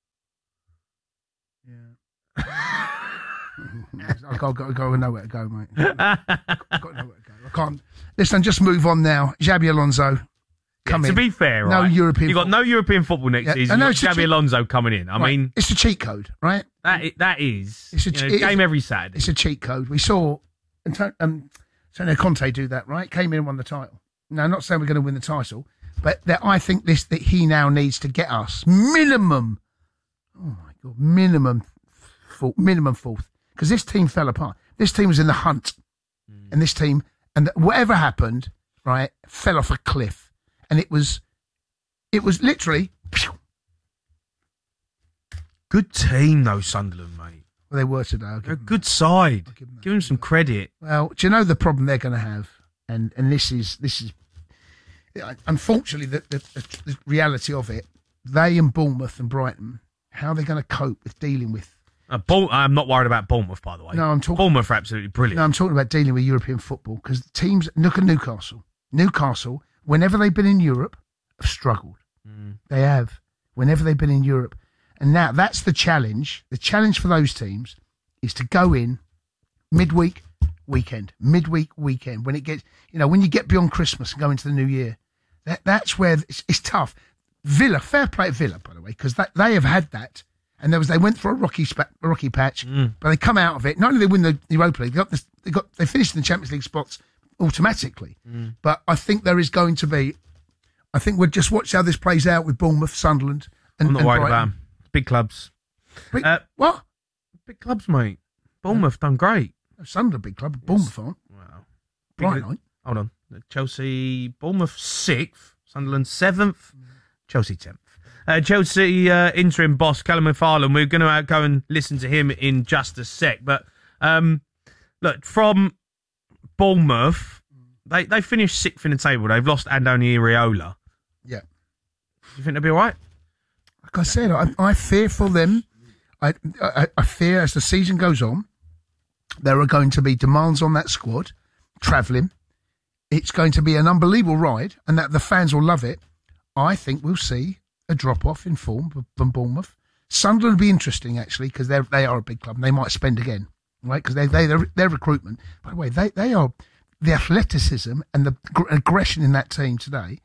Speaker 6: Yeah. I've got, got, got to know where to go, mate. I've got, I've got to know where to go. I can't. Listen, just move on now. Xabi Alonso, come
Speaker 5: yeah,
Speaker 6: in.
Speaker 5: To be fair,
Speaker 6: no
Speaker 5: right?
Speaker 6: European.
Speaker 5: You got no European football next
Speaker 6: Yeah,
Speaker 5: season.
Speaker 6: no,
Speaker 5: You
Speaker 6: it's
Speaker 5: got
Speaker 6: a
Speaker 5: Xabi
Speaker 6: cheat-
Speaker 5: Alonso coming in. I
Speaker 6: Right.
Speaker 5: mean,
Speaker 6: it's a cheat code, right?
Speaker 5: that i- that is.
Speaker 6: It's a,
Speaker 5: you know,
Speaker 6: it
Speaker 5: game
Speaker 6: is-
Speaker 5: every Saturday.
Speaker 6: It's a cheat code. We saw Antonio um, Antonio Conte do that, right? Came in and won the title. Now, I'm not saying we're going to win the title, but that I think this that he now needs to get us minimum. Oh my god, minimum, fourth, minimum fourth, because this team fell apart. This team was in the hunt, mm. and this team, and whatever happened, right, fell off a cliff, and it was, it was literally.
Speaker 5: Good team, though, Sunderland, mate.
Speaker 6: Well, they were today. I'll give
Speaker 5: They're a
Speaker 6: them
Speaker 5: good side.
Speaker 6: give them
Speaker 5: Give them some credit.
Speaker 6: Well, do you know the problem they're going to have? And and this is this is unfortunately the, the, the reality of it. They and Bournemouth and Brighton, how they're going to cope with dealing with.
Speaker 5: Uh, Bour- I'm not worried about Bournemouth, by the way.
Speaker 6: No, I'm talking.
Speaker 5: Bournemouth are absolutely brilliant.
Speaker 6: No, I'm talking about dealing with European football because the teams. Look at Newcastle. Newcastle, whenever they've been in Europe, have struggled.
Speaker 5: Mm.
Speaker 6: They have. Whenever they've been in Europe, and now that's the challenge. The challenge for those teams is to go in midweek. Weekend, midweek weekend, when it gets, you know, when you get beyond Christmas and go into the new year, that that's where it's, it's tough. Villa, fair play to Villa, by the way, because they have had that, and there was they went through a rocky spa, a rocky patch,
Speaker 5: Mm.
Speaker 6: but they come out of it. Not only they win the Europa League, they got this, they got they finished in the Champions League spots automatically.
Speaker 5: Mm.
Speaker 6: But I think there is going to be, I think we'll just watch how this plays out with Bournemouth, Sunderland, and
Speaker 5: I'm not
Speaker 6: and
Speaker 5: worried
Speaker 6: Brighton.
Speaker 5: about them. Big clubs.
Speaker 6: Big-
Speaker 5: Uh,
Speaker 6: what?
Speaker 5: Big clubs, mate. Bournemouth done great.
Speaker 6: Sunderland, big club. Bournemouth aren't.
Speaker 5: Wow.
Speaker 6: Brighton aren't.
Speaker 5: Hold on. Chelsea, Bournemouth sixth, Sunderland seventh, Chelsea tenth. Uh, Chelsea uh, interim boss Callum McFarlane. We're going to uh, go and listen to him in just a sec. But um, look, from Bournemouth, they they finished sixth in the table. They've lost Andoni Iraola.
Speaker 6: Yeah.
Speaker 5: You think they'll be all right?
Speaker 6: Like I said, I, I fear for them. I, I I fear as the season goes on, there are going to be demands on that squad, travelling. It's going to be an unbelievable ride, and that the fans will love it. I think we'll see a drop-off in form from Bournemouth. Sunderland will be interesting, actually, because they they are a big club, and they might spend again, right? Because they, they, their, their recruitment, by the way, they, they are, the athleticism and the gr- aggression in that team today,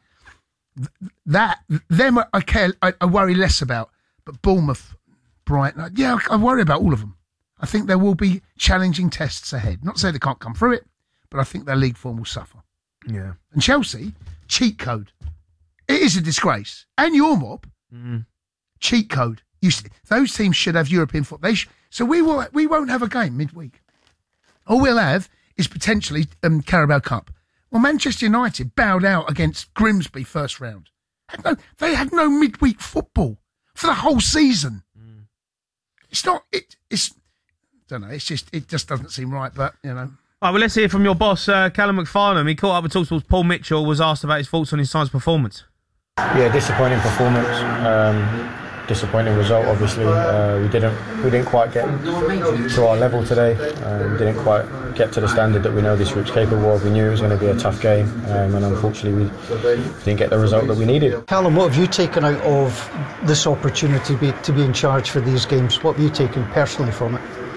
Speaker 6: that, them I care, I, I worry less about, but Bournemouth, Brighton, yeah, I worry about all of them. I think there will be challenging tests ahead. Not to say they can't come through it, but I think their league form will suffer.
Speaker 5: Yeah.
Speaker 6: And Chelsea, cheat code. It is a disgrace. And your mob,
Speaker 5: Mm.
Speaker 6: cheat code. You, s- those teams should have European football. They sh- so we will. We won't have a game midweek. All we'll have is potentially um, Carabao Cup. Well, Manchester United bowed out against Grimsby first round. Had no, they had no midweek football for the whole season.
Speaker 5: Mm.
Speaker 6: It's not. It, it's. I don't know. It's just. It just doesn't seem right. But you know.
Speaker 5: All right, well, let's hear from your boss, uh, Callum McFarlane. He caught up with TalkSport's Paul Mitchell, was asked about his thoughts on his side's performance.
Speaker 10: Yeah, disappointing performance. Um, disappointing result. Obviously, uh, we didn't we didn't quite get to our level today. Um, didn't quite get to the standard that we know this group's capable of. We knew it was going to be a tough game, um, and unfortunately, we didn't get the result that we needed.
Speaker 11: Callum, what have you taken out of this opportunity to be, to be in charge for these games? What have you taken personally from it?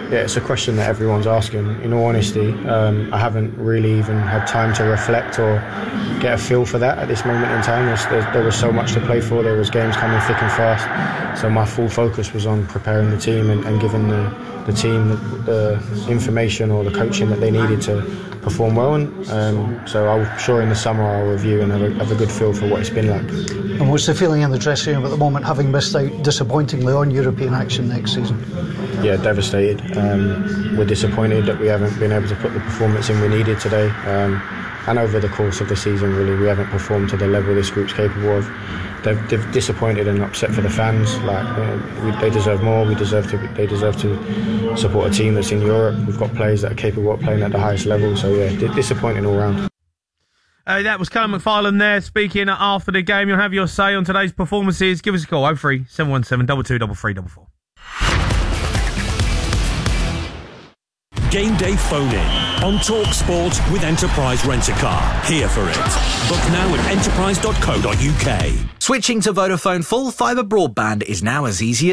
Speaker 10: yeah, it's a question that everyone's asking. In all honesty, um, I haven't really even had time to reflect or get a feel for that at this moment in time. There's, there, there was so much to play for. There was games coming thick and fast. So my full focus was on preparing the team and, and giving the, the team the, the information or the coaching that they needed to perform well. And um, so I'm sure in the summer I'll review and have a, have a good feel for what it's been like.
Speaker 11: And what's the feeling in the dressing room at the moment, having missed out disappointingly on European action next season?
Speaker 10: Yeah, devastated. Um, we're disappointed that we haven't been able to put the performance in we needed today. Um, and over the course of the season, really, we haven't performed to the level this group's capable of. They've, they've disappointed and upset for the fans. Like uh, we, they deserve more. We deserve to. They deserve to support a team that's in Europe. We've got players that are capable of playing at the highest level. So yeah, d- disappointing all round.
Speaker 5: Uh, that was Callum McFarlane there speaking after the game. You'll have your say on today's performances. Give us a call, oh three seven one seven two two three three four four.
Speaker 2: Game day phone in on Talk Sport with Enterprise Rent-A-Car. Here for it. Book now at enterprise dot co dot uk.
Speaker 17: Switching to Vodafone full fibre broadband is now as easy as